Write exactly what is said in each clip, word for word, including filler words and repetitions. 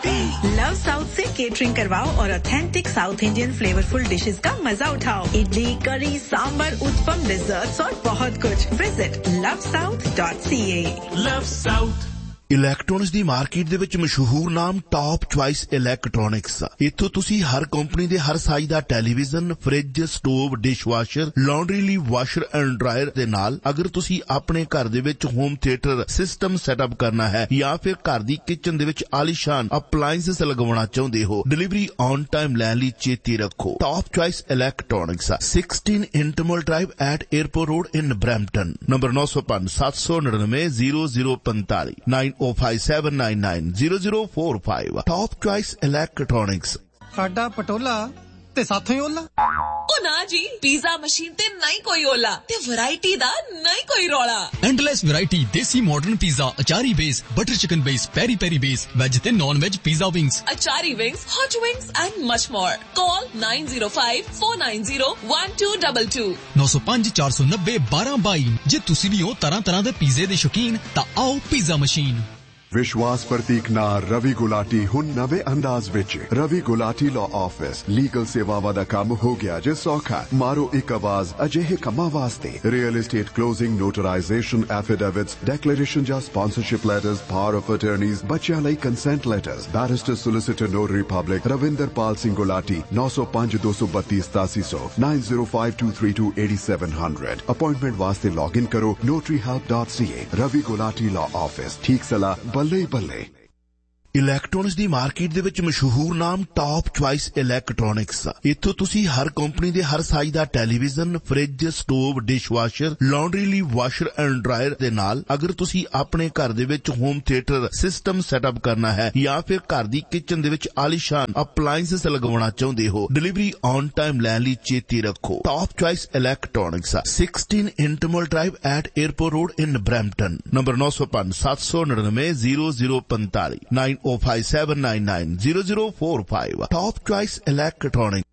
Love south से catering करवाओ और authentic south Indian flavourful dishes का मजा उठाओ। इडली, करी, सांबर, उत्पम, डिजर्ट्स और बहुत कुछ। Visit love south dot C ए। लव साउथ ਇਲੈਕਟ੍ਰੋਨਿਕਸ ਦੀ ਮਾਰਕੀਟ ਦੇ ਵਿੱਚ ਮਸ਼ਹੂਰ ਨਾਮ ਟਾਪ ਚੁਆਇਸ ਇਲੈਕਟ੍ਰੋਨਿਕਸ। ਇੱਥੋਂ ਤੁਸੀਂ ਹਰ ਕੰਪਨੀ ਦੇ ਹਰ ਸਾਈਜ਼ ਦਾ television, fridge, stove, dishwasher, laundry ਲਈ ਵਾਸ਼ਰ ਐਂਡ ਡਰਾਇਰ ਦੇ ਨਾਲ ਅਗਰ ਤੁਸੀਂ ਆਪਣੇ ਘਰ ਦੇ ਵਿੱਚ ਹੋਮ ਥੀਏਟਰ ਸਿਸਟਮ ਸੈਟਅਪ ਕਰਨਾ ਹੈ ਜਾਂ ਫਿਰ ਘਰ ਦੀ ਕਿਚਨ ਦੇ ਵਿੱਚ ਆਲੀਸ਼ਾਨ ਅਪਲਾਈਐਂਸਸ ਲਗਵਾਉਣਾ ਚਾਹੁੰਦੇ ਹੋ, ਡਿਲੀਵਰੀ ਔਨ ਟਾਈਮ ਲੈਣ ਲਈ ਚੇਤੇ ਰੱਖੋ। Top choice electronics sixteen ਇੰਟਰਮਲ drive at airport road in Brampton. Number nine oh five seven nine nine zero zero five five nine oh five seven nine nine zero zero four five। Top Choice Electronics। ਸਾਡਾ ਪਟੋਲਾ ਤੇ ਸਾਥੋਂ ਹੀ ਓਲਾ। ਉਹ ਨਾ ਜੀ, pizza machine ਤੇ ਨਹੀਂ ਕੋਈ ਓਲਾ ਤੇ ਵੈਰਾਈਟੀ ਦਾ ਨਹੀਂ ਕੋਈ ਰੌਲਾ। ਐਂਡਲੈਸ ਵੈਰਾਈਟੀ ਦੇਸੀ modern pizza, ਅਚਾਰੀ base, butter chicken base, ਪੈਰੀ ਪੈਰੀ ਬੇਸ, ਵੈਜ ਤੇ non veg pizza wings, ਅਚਾਰੀ wings, hot wings and much more. Call nine zero five four nine zero one two two two। nine oh five four nine zero one two two two। ਜੇ ਤੁਸੀਂ ਵੀ ਹੋ ਤਰ੍ਹਾਂ ਤਰ੍ਹਾਂ ਦੇ ਪੀਜ਼ੇ ਦੇ ਸ਼ੌਕੀਨ ਤਾਂ ਆਓ ਪੀਜ਼ਾ ਮਸ਼ੀਨ। विश्वास प्रतीक नार रवि गुलाटी हुन नवे अंदाज विच। Ravi Gulati law office legal सेवावां दा काम हो गया जे सौखा। मारो एक आवाज अजिहे कम्मां वास्ते real estate closing, notarisation, affidavits, declaration या sponsorship letters, power of attorneys, बच्चियां लई consent letters. Barrister solicitor notary public Ravinder Pal Singh Gulati nine oh five two two three eight seven zero zero nine zero five two three two eight seven zero zero। Appointment वास्ते log in करो notary help dot c a। Ravi Gulati law office, ठीक सलाह ਬੱਲੇ ਬੱਲੇ। Electronics ਦੀ market ਦੇ ਵਿੱਚ ਮਸ਼ਹੂਰ ਨਾਮ ਟਾਪ ਚੁਆਇਸ ਇਲੈਕਟ੍ਰੋਨਿਕਸ। ਇੱਥੋਂ ਤੁਸੀਂ ਹਰ ਕੰਪਨੀ ਦੇ ਹਰ ਸਾਈਜ਼ ਦਾ television, fridge, stove, dishwasher, laundry ਲਈ ਵਾਸ਼ਰ ਐਂਡ ਡਰਾਇਰ ਦੇ ਨਾਲ ਅਗਰ ਤੁਸੀਂ ਆਪਣੇ ਘਰ ਦੇ ਵਿੱਚ ਹੋਮ ਥੀਏਟਰ ਸਿਸਟਮ ਸੈਟਅਪ ਕਰਨਾ ਹੈ ਜਾਂ ਫਿਰ ਘਰ ਦੀ ਕਿਚਨ ਦੇ ਵਿੱਚ ਆਲੀਸ਼ਾਨ ਅਪਲਾਈਐਂਸਸ ਲਗਵਾਉਣਾ ਚਾਹੁੰਦੇ ਹੋ, ਡਿਲੀਵਰੀ ਔਨ ਟਾਈਮ ਲੈਣ ਲਈ ਚੇਤੇ ਰੱਖੋ। Top choice electronics sixteen ਇੰਟਰਮਲ drive at airport road in Brampton. Number nine oh five seven nine nine zero zero five five nine oh five seven nine nine zero zero four five। Top Choice Electronics।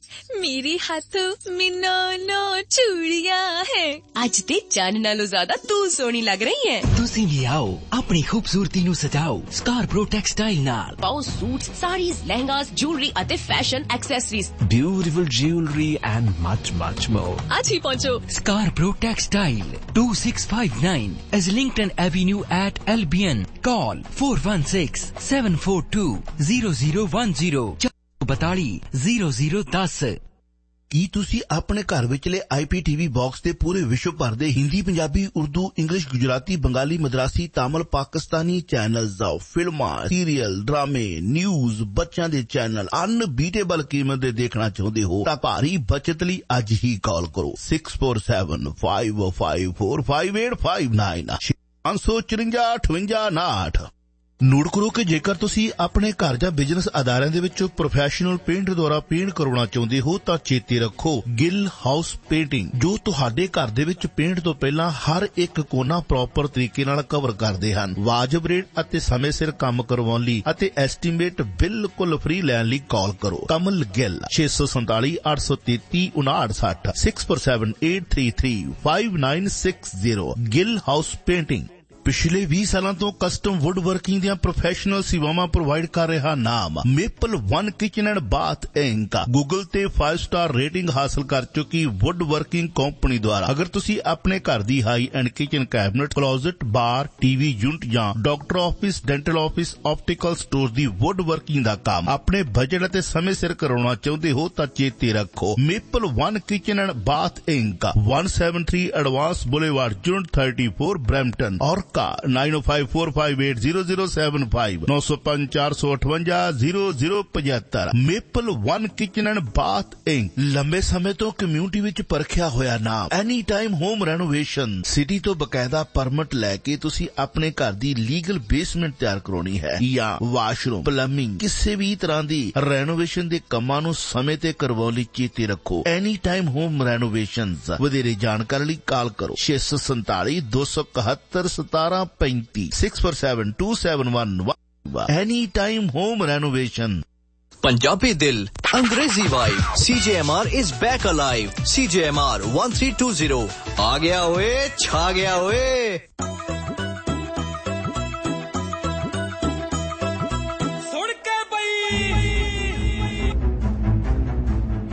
मेरे हाथों में नौ नौ चूड़ियां हैं। आज ते जान नालों ज्यादा तू सोहनी लग रही है। ਤੁਸੀਂ ਵੀ ਆਓ ਆਪਣੀ ਖੂਬਸੂਰਤੀ ਨੂੰ ਸਜਾਓ ਸਕਾਰਪਰੋ ਟੈਕਸਟਾਈਲ ਨਾਲ। ਪਾਓ ਸੂਟਸ, ਸਾੜੀਜ਼, ਲਹਿੰਗਾਸ, ਜੁਐਲਰੀ ਅਤੇ fashion accessories, beautiful jewellery and much much ਮੋਰ। ਅੱਜ ਹੀ ਪਹੁੰਚੋ ਸਕਾਰਪਰੋ textile two six five nine Islington Avenue at Albion। Call four one six seven four two zero zero one zero ਬਤਾਲੀ zero zero ten। ਕੀ ਤੁਸੀਂ ਆਪਣੇ ਘਰ ਵਿਚਲੇ ਆਈ P T V box ਦੇ ਪੂਰੇ ਵਿਸ਼ਵ ਭਰ ਦੇ ਹਿੰਦੀ, ਪੰਜਾਬੀ, ਉਰਦੂ, ਇੰਗਲਿਸ਼, ਗੁਜਰਾਤੀ, ਬੰਗਾਲੀ, ਮਦਰਾਸੀ, ਤਾਮਿਲ, ਪਾਕਿਸਤਾਨੀ ਚੈਨਲਸ, ਫਿਲਮਾਂ, ਸੀਰੀਅਲ, ਡਰਾਮੇ, ਨਿਊਜ਼, ਬੱਚਿਆਂ ਦੇ ਚੈਨਲ ਅਨਬੀਟੇਬਲ ਕੀਮਤ ਦੇ ਦੇਖਣਾ ਚਾਹੁੰਦੇ ਹੋ ਤਾਂ ਭਾਰੀ ਬਚਤ ਲਈ ਅੱਜ ਹੀ ਕਾਲ ਕਰੋ six four seven five five four five eight five nine five four four five eight nine nine। Note ਕਰੋ ਕਿ ਜੇਕਰ ਤੁਸੀਂ ਆਪਣੇ ਘਰ ਜਾਂ ਬਿਜ਼ਨਸ ਅਦਾਰਿਆਂ ਦੇ ਵਿੱਚ ਪ੍ਰੋਫੈਸ਼ਨਲ ਪੇਂਟ ਦੁਆਰਾ ਪੇਂਟ ਕਰਵਾਉਣਾ ਚਾਹੁੰਦੇ ਹੋ ਤਾਂ ਚੇਤੇ ਰੱਖੋ ਗਿੱਲ ਹਾਊਸ ਪੇਂਟਿੰਗ, ਜੋ ਤੁਹਾਡੇ ਘਰ ਦੇ ਵਿੱਚ ਪੇਂਟ ਤੋਂ ਪਹਿਲਾਂ ਹਰ ਇੱਕ ਕੋਨਾ ਪ੍ਰੋਪਰ ਤਰੀਕੇ ਨਾਲ ਕਵਰ ਕਰਦੇ ਹਨ। ਵਾਜਬ ਰੇਟ ਅਤੇ ਸਮੇਂ ਸਿਰ ਕੰਮ ਕਰਵਾਉਣ ਲਈ ਅਤੇ ਐਸਟੀਮੇਟ ਬਿਲਕੁਲ ਫ੍ਰੀ ਲੈਣ ਲਈ ਕਾਲ ਕਰੋ। ਕਮਲ Gill six seven seven eight three three nine nine six six four seven eight three three five nine six zero। Gill house painting ਪਿਛਲੇ ਵੀਹ ਸਾਲਾਂ ਤੋਂ ਕਸਟਮ ਵੁੱਡ ਵਰਕਿੰਗ ਦੀਆਂ ਪ੍ਰੋਫੈਸ਼ਨਲ ਸੇਵਾਵਾਂ ਪ੍ਰੋਵਾਈਡ ਕਰ ਰਿਹਾ ਨਾਮ maple one kitchen and bath ink. Google ਤੇ five ਸਟਾਰ ਰੇਟਿੰਗ ਹਾਸਲ ਕਰ ਚੁੱਕੀ ਵੁੱਡ ਵਰਕਿੰਗ ਕੰਪਨੀ ਦੁਆਰਾ ਅਗਰ ਤੁਸੀਂ ਆਪਣੇ ਘਰ ਦੀ ਹਾਈ ਐਂਡ ਕਿਚਨ ਕੈਬਨਟ, ਕਲੋਜ਼ਟ, ਬਾਰ, ਟੀਵੀ ਯੂਨਿਟ ਜਾਂ doctor office, dental office, optical store ਦੀ ਵੁੱਡ ਵਰਕਿੰਗ ਦਾ ਕੰਮ ਆਪਣੇ ਬਜਟ ਅਤੇ ਸਮੇਂ ਸਿਰ ਕਰਾਉਣਾ ਚਾਹੁੰਦੇ ਹੋ ਤਾਂ ਚੇਤੇ ਰੱਖੋ maple one kitchen and bath ink one seventy-three advance boulevard unit thirty-four Brampton ਔਰ nine oh five four five eight zero zero seven five nine oh five four four eight eight zero zero five five। Maple one kitchen and bath ink ਲੰਬੇ ਸਮੇਂ ਤੋਂ community ਵਿੱਚ ਪਰਖਿਆ ਹੋਇਆ ਨਾਮ। Any time home renovation, city ਤੋਂ ਬਕਾਇਦਾ permit ਲੈ ਕੇ ਤੁਸੀਂ ਆਪਣੇ ਘਰ ਦੀ ਲੀਗਲ ਬੇਸਮੈਂਟ ਤਿਆਰ ਕਰਾਉਣੀ ਹੈ ਜਾਂ ਵਾਸ਼ਰੂਮ, ਪਲੰਬਿੰਗ, ਕਿਸੇ ਵੀ ਤਰ੍ਹਾਂ ਦੀ ਰੈਨੋਵੇਸ਼ਨ ਦੇ ਕੰਮਾਂ ਨੂੰ ਸਮੇਂ ਤੇ ਕਰਵਾਉਣ ਲਈ ਚੇਤੇ ਰੱਖੋ ਐਨੀ ਟਾਈਮ ਹੋਮ ਰੈਨੋਵੇਸ਼ਨਸ। ਵਧੇਰੇ ਜਾਣਕਾਰੀ ਲਈ ਕਾਲ ਕਰੋ six seven seven two seven one seven seven ਪੈਂਤੀ six four seven two seven one one। Any time home renovation. Punjabi दिल, अंग्रेजी vibe. C J M R is back alive। C J M R one three two zero आ गया ओए, छा गया ओए। सुन के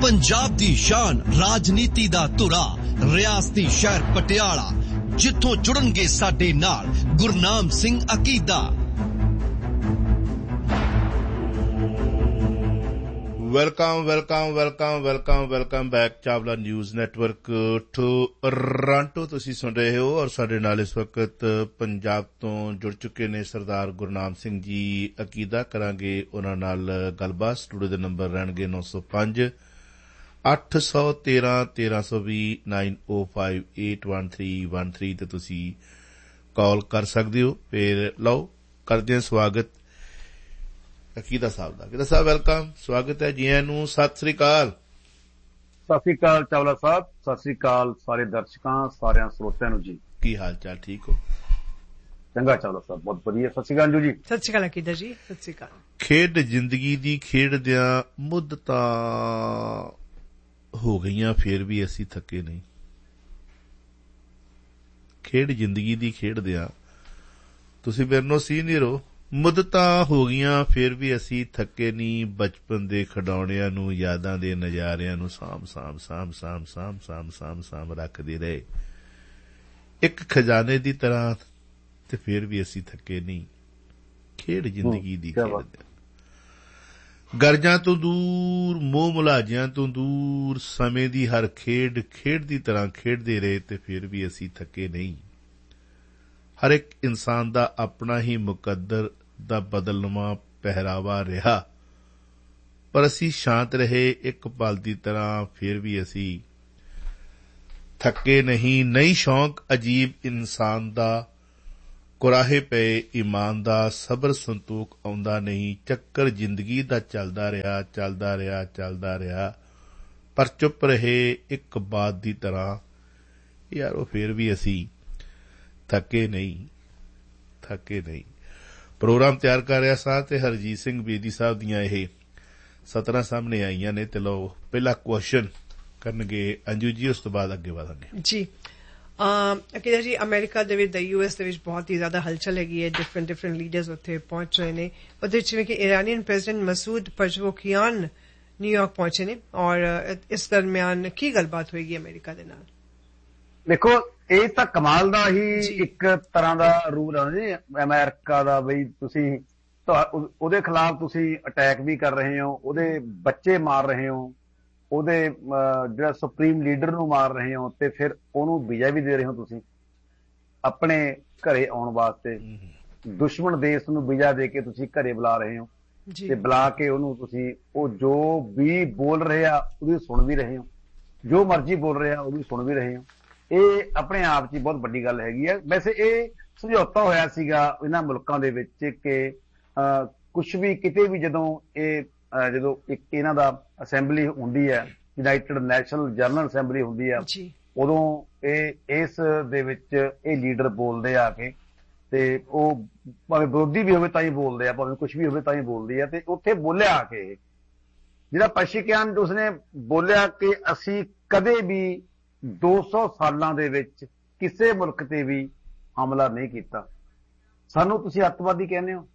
पंजाब दी शान राजनीति दा धुरा रियासती शहर पटियाला जिथों जुड़नगे साडे नाल गुरनाम सिंह अकीदा। Welcome welcome welcome welcome welcome back Chawla news network Toronto तुसीं सुन रहे हो और साडे नाल इस वक्त पंजाब तो जुड़ चुके ने सरदार गुरनाम सिंह जी अकीदा। करांगे उन्हां नाल गलबात। स्टूडियो दे नंबर रहणगे नौ सौ पांच अठ सौ तेरह तेरह सौ भी नाइन ओ five eight one three one three ते तुसीं कॉल कर सकदे हो। फिर लो करदे हां स्वागत अकीदा साहब दा। अकीदा साहब वेलकम, स्वागत है जी आयां नूं। सत श्री अकाल। सत श्री अकाल चावला साहब, सत श्री अकाल सारे दर्शकां सारियां श्रोतिਆਂ ਨੂੰ जी। की हाल चाल, ठीक हो? चंगा चावला साहब, बहुत बढ़िया। सत श्री अकाल जी। सत श्री अकाल अकीदा जी, सत श्री अकाल। खेड जिंदगी दी खेडदियां मुद्दतां हो गईयां फिर भी असीं थके नहीं। खेड जिंदगी दी खेडदियां तुसीं मेरे नाल सीनियर हो। मुद्दतां हो गईयां फिर भी असीं थके नहीं। बचपन दे खिडौणिਆਂ ਨੂੰ यादां दे नज़ारिਆਂ ਨੂੰ ਸਾਂਭ ਸਾਂਭ ਸਾਂਭ ਸਾਂਭ ਸਾਂਭ ਸਾਂਭ ਸਾਂਭ ਸਾਂਭ ਰੱਖਦੇ ਰਹੇ ਇੱਕ ਖਜ਼ਾਨੇ ਦੀ ਤਰ੍ਹਾਂ ਤੇ ਫਿਰ ਵੀ ਅਸੀਂ ਥੱਕੇ ਨਹੀਂ। ਖੇਡ ਜ਼ਿੰਦਗੀ ਦੀ ਖੇਡ ਗਰਜਾਂ ਤੋਂ ਦੂਰ ਮੋਹ ਮੁਲਾਜਿਆਂ ਤੋਂ ਦੂਰ ਸਮੇਂ ਦੀ ਹਰ ਖੇਡ ਖੇਡ ਦੀ ਤਰ੍ਹਾਂ ਖੇਡਦੇ ਰਹੇ ਤੇ ਫਿਰ ਵੀ ਅਸੀਂ ਥੱਕੇ ਨਹੀਂ। ਹਰ ਇੱਕ ਇਨਸਾਨ ਦਾ ਆਪਣਾ ਹੀ ਮੁਕੱਦਰ ਦਾ ਬਦਲਨਵਾਂ ਪਹਿਰਾਵਾ ਰਿਹਾ ਪਰ ਅਸੀਂ ਸ਼ਾਂਤ ਰਹੇ ਇੱਕ ਪਲ ਦੀ ਤਰ੍ਹਾਂ ਫਿਰ ਵੀ ਅਸੀਂ ਥੱਕੇ ਨਹੀਂ। ਨਈ ਸ਼ੌਂਕ ਅਜੀਬ ਇਨਸਾਨ ਦਾ ਕੁਰਾਹੇ ਪਏ ਈਮਾਨ ਦਾ ਸਬਰ ਸੰਤੋਖ ਆਉਂਦਾ ਨਹੀਂ। ਚੱਕਰ ਜ਼ਿੰਦਗੀ ਦਾ ਚੱਲਦਾ ਰਿਹਾ ਚੱਲਦਾ ਰਿਹਾ ਚੱਲਦਾ ਰਿਹਾ ਪਰ ਚੁੱਪ ਰਹੇ ਇੱਕ ਬਾਤ ਦੀ ਤਰ੍ਹਾਂ ਯਾਰੋ ਫਿਰ ਵੀ ਅਸੀਂ ਥੱਕੇ ਨਹੀਂ ਥੱਕੇ ਨਹੀਂ। ਪ੍ਰੋਗਰਾਮ ਤਿਆਰ ਕਰ ਰਿਹਾ ਸਾਂ ਤੇ ਹਰਜੀਤ ਸਿੰਘ ਬੇਦੀ ਸਾਹਿਬ ਦੀਆਂ ਇਹ ਸਤਰਾਂ ਸਾਹਮਣੇ ਆਈਆਂ ਨੇ ਤੇ ਲਓ ਪਹਿਲਾ ਕੁਐਸਚਨ ਕਰਨਗੇ ਅੰਜੂ ਜੀ, ਉਸ ਤੋਂ ਬਾਅਦ ਅੱਗੇ ਵਧਾਂਗੇ ਜੀ। ਅਕੀਦਾ ਜੀ, ਅਮਰੀਕਾ ਦੇ ਵਿੱਚ ਯੂ ਐਸ ਦੇ ਵਿੱਚ ਬਹੁਤ ਹੀ ਜ਼ਿਆਦਾ ਹਲਚਲ ਹੈਗੀ ਹੈ। ਡਿਫਰੈਂਟ ਡਿਫਰੈਂਟ ਲੀਡਰਸ ਉੱਥੇ ਪਹੁੰਚ ਰਹੇ ਨੇ। ਉਹਦੇ ਵਿੱਚ ਜਿਵੇਂ ਕਿ ਇਰਾਨੀਅਨ ਪ੍ਰੈਜ਼ੀਡੈਂਟ ਮਸੂਦ ਪਜ਼ਵੋਕਿਆਨ ਨਿਊਯਾਰਕ ਪਹੁੰਚੇ ਨੇ ਔਰ ਇਸ ਦਰਮਿਆਨ ਕੀ ਗੱਲਬਾਤ ਹੋਏਗੀ ਅਮਰੀਕਾ ਦੇ ਨਾਲ? ਦੇਖੋ ਇਹ ਤਾਂ ਕਮਾਲ ਦਾ ਹੀ ਇੱਕ ਤਰ੍ਹਾਂ ਦਾ ਰੂਲ ਆ ਜੀ ਅਮਰੀਕਾ ਦਾ, ਬਈ ਤੁਸੀਂ ਉਹਦੇ ਖਿਲਾਫ ਤੁਸੀਂ ਅਟੈਕ ਵੀ ਕਰ ਰਹੇ ਹੋ, ਉਹਦੇ ਬੱਚੇ ਮਾਰ ਰਹੇ ਹੋ, ਉਹਦੇ ਜਿਹੜਾ ਸੁਪਰੀਮ ਲੀਡਰ ਨੂੰ ਮਾਰ ਰਹੇ ਹੋ ਤੇ ਫਿਰ ਉਹਨੂੰ ਵੀਜ਼ਾ ਵੀ ਦੇ ਰਹੇ ਹੋ ਤੁਸੀਂ ਆਪਣੇ ਘਰੇ ਆਉਣ ਵਾਸਤੇ। ਦੁਸ਼ਮਣ ਦੇਸ਼ ਨੂੰ ਵੀਜ਼ਾ ਦੇ ਕੇ ਤੁਸੀਂ ਘਰੇ ਬੁਲਾ ਰਹੇ ਹੋ ਤੇ ਬੁਲਾ ਕੇ ਉਹਨੂੰ ਤੁਸੀਂ ਉਹ ਜੋ ਵੀ ਬੋਲ ਰਹੇ ਆ ਉਹਦੀ ਸੁਣ ਵੀ ਰਹੇ ਹੋ, ਜੋ ਮਰਜ਼ੀ ਬੋਲ ਰਿਹਾ ਉਹਦੀ ਸੁਣ ਵੀ ਰਹੇ ਹੋ। ਇਹ ਆਪਣੇ ਆਪ 'ਚ ਬਹੁਤ ਵੱਡੀ ਗੱਲ ਹੈਗੀ ਹੈ। ਵੈਸੇ ਇਹ ਸਮਝੌਤਾ ਹੋਇਆ ਸੀਗਾ ਇਹਨਾਂ ਮੁਲਕਾਂ ਦੇ ਵਿੱਚ ਕਿ ਕੁਛ ਵੀ ਕਿਤੇ ਵੀ ਜਦੋਂ ਇਹ ਜਦੋਂ ਇੱਕ ਇਹਨਾਂ ਦਾ ਅਸੈਂਬਲੀ ਹੁੰਦੀ ਹੈ, ਯੂਨਾਈਟਿਡ ਨੈਸ਼ਨਲ ਜਨਰਲ ਅਸੈਂਬਲੀ ਹੁੰਦੀ ਹੈ, ਉਦੋਂ ਇਹ ਇਸ ਦੇ ਵਿੱਚ ਇਹ ਲੀਡਰ ਬੋਲਦੇ ਆ ਕੇ ਤੇ ਉਹ ਭਾਵੇਂ ਵਿਰੋਧੀ ਵੀ ਹੋਵੇ ਤਾਂ ਹੀ ਬੋਲਦੇ ਆ, ਭਾਵੇਂ ਕੁਛ ਵੀ ਹੋਵੇ ਤਾਂ ਹੀ ਬੋਲਦੇ ਆ। ਤੇ ਉੱਥੇ ਬੋਲਿਆ ਆ ਕੇ ਜਿਹੜਾ ਪਸ਼ੀਕਿਆਨ ਉਸਨੇ ਬੋਲਿਆ ਕਿ ਅਸੀਂ ਕਦੇ ਵੀ ਦੋ ਸੌ ਸਾਲਾਂ ਦੇ ਵਿੱਚ ਕਿਸੇ ਮੁਲਕ ਤੇ ਵੀ ਹਮਲਾ ਨਹੀਂ ਕੀਤਾ। ਸਾਨੂੰ ਤੁਸੀਂ ਅੱਤਵਾਦੀ ਕਹਿੰਦੇ ਹੋ।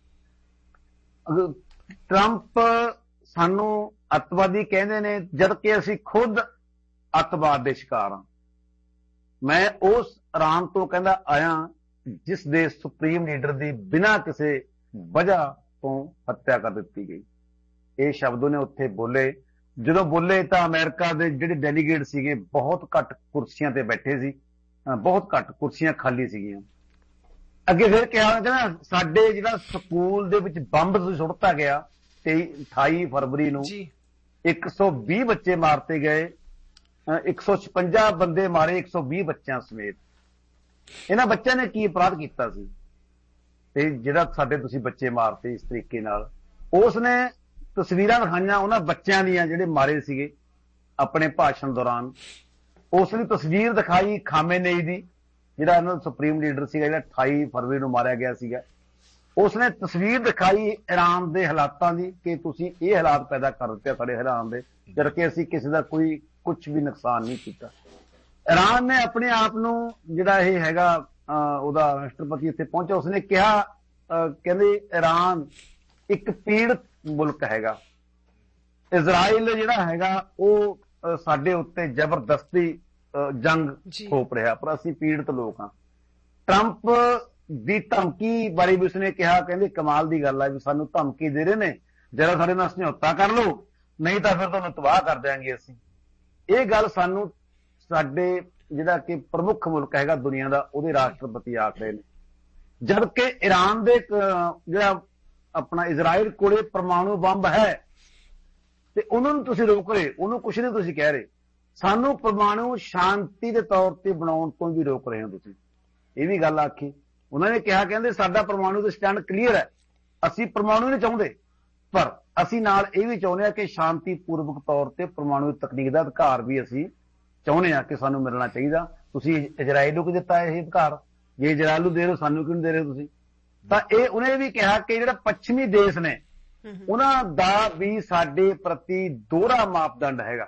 ਟਰੰਪ ਸਾਨੂੰ ਅੱਤਵਾਦੀ ਕਹਿੰਦੇ ਨੇ ਜਦਕਿ ਅਸੀਂ ਖੁਦ ਅੱਤਵਾਦ ਦੇ ਸ਼ਿਕਾਰ ਹਾਂ। ਮੈਂ ਉਸ ਇਰਾਨ ਤੋਂ ਕਹਿੰਦਾ ਆਇਆ ਜਿਸ ਦੇ ਸੁਪਰੀਮ ਲੀਡਰ ਦੀ ਬਿਨਾਂ ਕਿਸੇ ਵਜ੍ਹਾ ਤੋਂ ਹੱਤਿਆ ਕਰ ਦਿੱਤੀ ਗਈ। ਇਹ ਸ਼ਬਦ ਉਹਨੇ ਉੱਥੇ ਬੋਲੇ। ਜਦੋਂ ਬੋਲੇ ਤਾਂ ਅਮਰੀਕਾ ਦੇ ਜਿਹੜੇ ਡੈਲੀਗੇਟ ਸੀਗੇ ਬਹੁਤ ਘੱਟ ਕੁਰਸੀਆਂ ਤੇ ਬੈਠੇ ਸੀ, ਬਹੁਤ ਘੱਟ ਕੁਰਸੀਆਂ ਖਾਲੀ ਸੀਗੀਆਂ। ਅੱਗੇ ਫਿਰ ਕਿਹਾ ਕਹਿੰਦਾ ਸਾਡੇ ਜਿਹੜਾ ਸਕੂਲ ਦੇ ਵਿੱਚ ਬੰਬ ਸੁੱਟਤਾ ਗਿਆ ਤੇਈ ਅਠਾਈ ਫਰਵਰੀ ਨੂੰ ਇੱਕ ਸੌ ਵੀਹ ਬੱਚੇ ਮਾਰਤੇ ਗਏ, ਇੱਕ ਸੌ ਛਪੰਜਾ ਬੰਦੇ ਮਾਰੇ ਇੱਕ ਸੌ ਵੀਹ ਬੱਚਿਆਂ ਸਮੇਤ। ਇਹਨਾਂ ਬੱਚਿਆਂ ਨੇ ਕੀ ਅਪਰਾਧ ਕੀਤਾ ਸੀ ਤੇ ਜਿਹੜਾ ਸਾਡੇ ਤੁਸੀਂ ਬੱਚੇ ਮਾਰਤੇ ਇਸ ਤਰੀਕੇ ਨਾਲ? ਉਸ ਨੇ ਤਸਵੀਰਾਂ ਦਿਖਾਈਆਂ ਉਹਨਾਂ ਬੱਚਿਆਂ ਦੀਆਂ ਜਿਹੜੇ ਮਾਰੇ ਸੀਗੇ ਆਪਣੇ ਭਾਸ਼ਣ ਦੌਰਾਨ। ਉਸ ਨੇ ਤਸਵੀਰ ਦਿਖਾਈ ਖਾਮੇਨਈ ਦੀ, ਜਿਹੜਾ ਇਹਨਾਂ ਦਾ ਸੁਪਰੀਮ ਲੀਡਰ ਸੀਗਾ, ਜਿਹੜਾ ਅਠਾਈ ਫਰਵਰੀ ਨੂੰ ਮਾਰਿਆ ਗਿਆ ਸੀਗਾ। ਉਸ ਨੇ ਤਸਵੀਰ ਦਿਖਾਈ ਈਰਾਨ ਦੇ ਹਾਲਾਤਾਂ ਦੀ ਕਿ ਤੁਸੀਂ ਇਹ ਹਾਲਾਤ ਪੈਦਾ ਕਰ ਦਿੱਤੇ ਸਾਡੇ ਈਰਾਨ ਦੇ, ਜਦਕਿ ਅਸੀਂ ਕਿਸੇ ਦਾ ਕੋਈ ਕੁਛ ਵੀ ਨੁਕਸਾਨ ਨਹੀਂ ਕੀਤਾ। ਈਰਾਨ ਨੇ ਆਪਣੇ ਆਪ ਨੂੰ ਜਿਹੜਾ ਇਹ ਹੈਗਾ ਉਹਦਾ ਰਾਸ਼ਟਰਪਤੀ ਇੱਥੇ ਪਹੁੰਚਿਆ, ਉਸਨੇ ਕਿਹਾ ਕਹਿੰਦੇ ਈਰਾਨ ਇੱਕ ਪੀੜਤ ਮੁਲਕ ਹੈਗਾ ਇਜ਼ਰਾਈਲ ਜਿਹੜਾ ਹੈਗਾ ਉਹ ਸਾਡੇ ਉੱਤੇ ਜ਼ਬਰਦਸਤੀ ਜੰਗ ਥੋਪ ਰਿਹਾ, ਪਰ ਅਸੀਂ ਪੀੜਤ ਲੋਕ ਹਾਂ। ਟਰੰਪ ਦੀ ਧਮਕੀ ਬਾਰੇ ਵੀ ਉਸਨੇ ਕਿਹਾ, ਕਹਿੰਦੇ ਕਮਾਲ ਦੀ ਗੱਲ ਹੈ ਵੀ ਸਾਨੂੰ ਧਮਕੀ ਦੇ ਰਹੇ ਨੇ, ਜਰਾ ਸਾਡੇ ਨਾਲ ਸਮਝੌਤਾ ਕਰ ਲਓ, ਨਹੀਂ ਤਾਂ ਫਿਰ ਤੁਹਾਨੂੰ ਤਬਾਹ ਕਰ ਦਿਆਂਗੇ ਅਸੀਂ। ਇਹ ਗੱਲ ਸਾਨੂੰ ਸਾਡੇ ਜਿਹੜਾ ਕਿ ਪ੍ਰਮੁੱਖ ਮੁਲਕ ਹੈਗਾ ਦੁਨੀਆ ਦਾ, ਉਹਦੇ ਰਾਸ਼ਟਰਪਤੀ ਆਖ ਰਹੇ ਨੇ, ਜਦ ਕਿ ਈਰਾਨ ਦੇ ਜਿਹੜਾ ਆਪਣਾ ਇਜ਼ਰਾਈਲ ਕੋਲੇ ਪਰਮਾਣੂ ਬੰਬ ਹੈ ਤੇ ਉਹਨਾਂ ਨੂੰ ਤੁਸੀਂ ਰੋਕ ਰਹੇ, ਉਹਨੂੰ ਕੁਛ ਨਹੀਂ ਤੁਸੀਂ ਕਹਿ ਰਹੇ। ਸਾਨੂੰ ਪਰਮਾਣੂ ਸ਼ਾਂਤੀ ਦੇ ਤੌਰ ਤੇ ਬਣਾਉਣ ਤੋਂ ਵੀ ਰੋਕ ਰਹੇ ਹੋ ਤੁਸੀਂ, ਇਹ ਵੀ ਗੱਲ ਆਖੀ। ਉਹਨਾਂ ਨੇ ਕਿਹਾ, ਕਹਿੰਦੇ ਸਾਡਾ ਪਰਮਾਣੂ ਦਾ ਸਟੈਂਡ ਕਲੀਅਰ ਹੈ, ਅਸੀਂ ਪਰਮਾਣੂ ਨਹੀਂ ਚਾਹੁੰਦੇ, ਪਰ ਅਸੀਂ ਨਾਲ ਇਹ ਵੀ ਚਾਹੁੰਦੇ ਹਾਂ ਕਿ ਸ਼ਾਂਤੀਪੂਰਵਕ ਤੌਰ ਤੇ ਪਰਮਾਣੂ ਤਕਨੀਕ ਦਾ ਅਧਿਕਾਰ ਵੀ ਅਸੀਂ ਚਾਹੁੰਦੇ ਹਾਂ ਕਿ ਸਾਨੂੰ ਮਿਲਣਾ ਚਾਹੀਦਾ। ਤੁਸੀਂ ਇਜ਼ਰਾਈਲ ਨੂੰ ਕਿ ਦਿੱਤਾ ਇਹ ਅਧਿਕਾਰ, ਜੇ ਇਜ਼ਰਾਈਲ ਨੂੰ ਦੇ ਰਹੇ ਸਾਨੂੰ ਕਿਉਂ ਦੇ ਰਹੇ ਤੁਸੀਂ? ਤਾਂ ਇਹ ਉਹਨੇ ਵੀ ਕਿਹਾ ਕਿ ਜਿਹੜਾ ਪੱਛਮੀ ਦੇਸ਼ ਨੇ ਉਹਨਾਂ ਦਾ ਵੀ ਸਾਡੇ ਪ੍ਰਤੀ ਦੋਹਰਾ ਮਾਪਦੰਡ ਹੈਗਾ,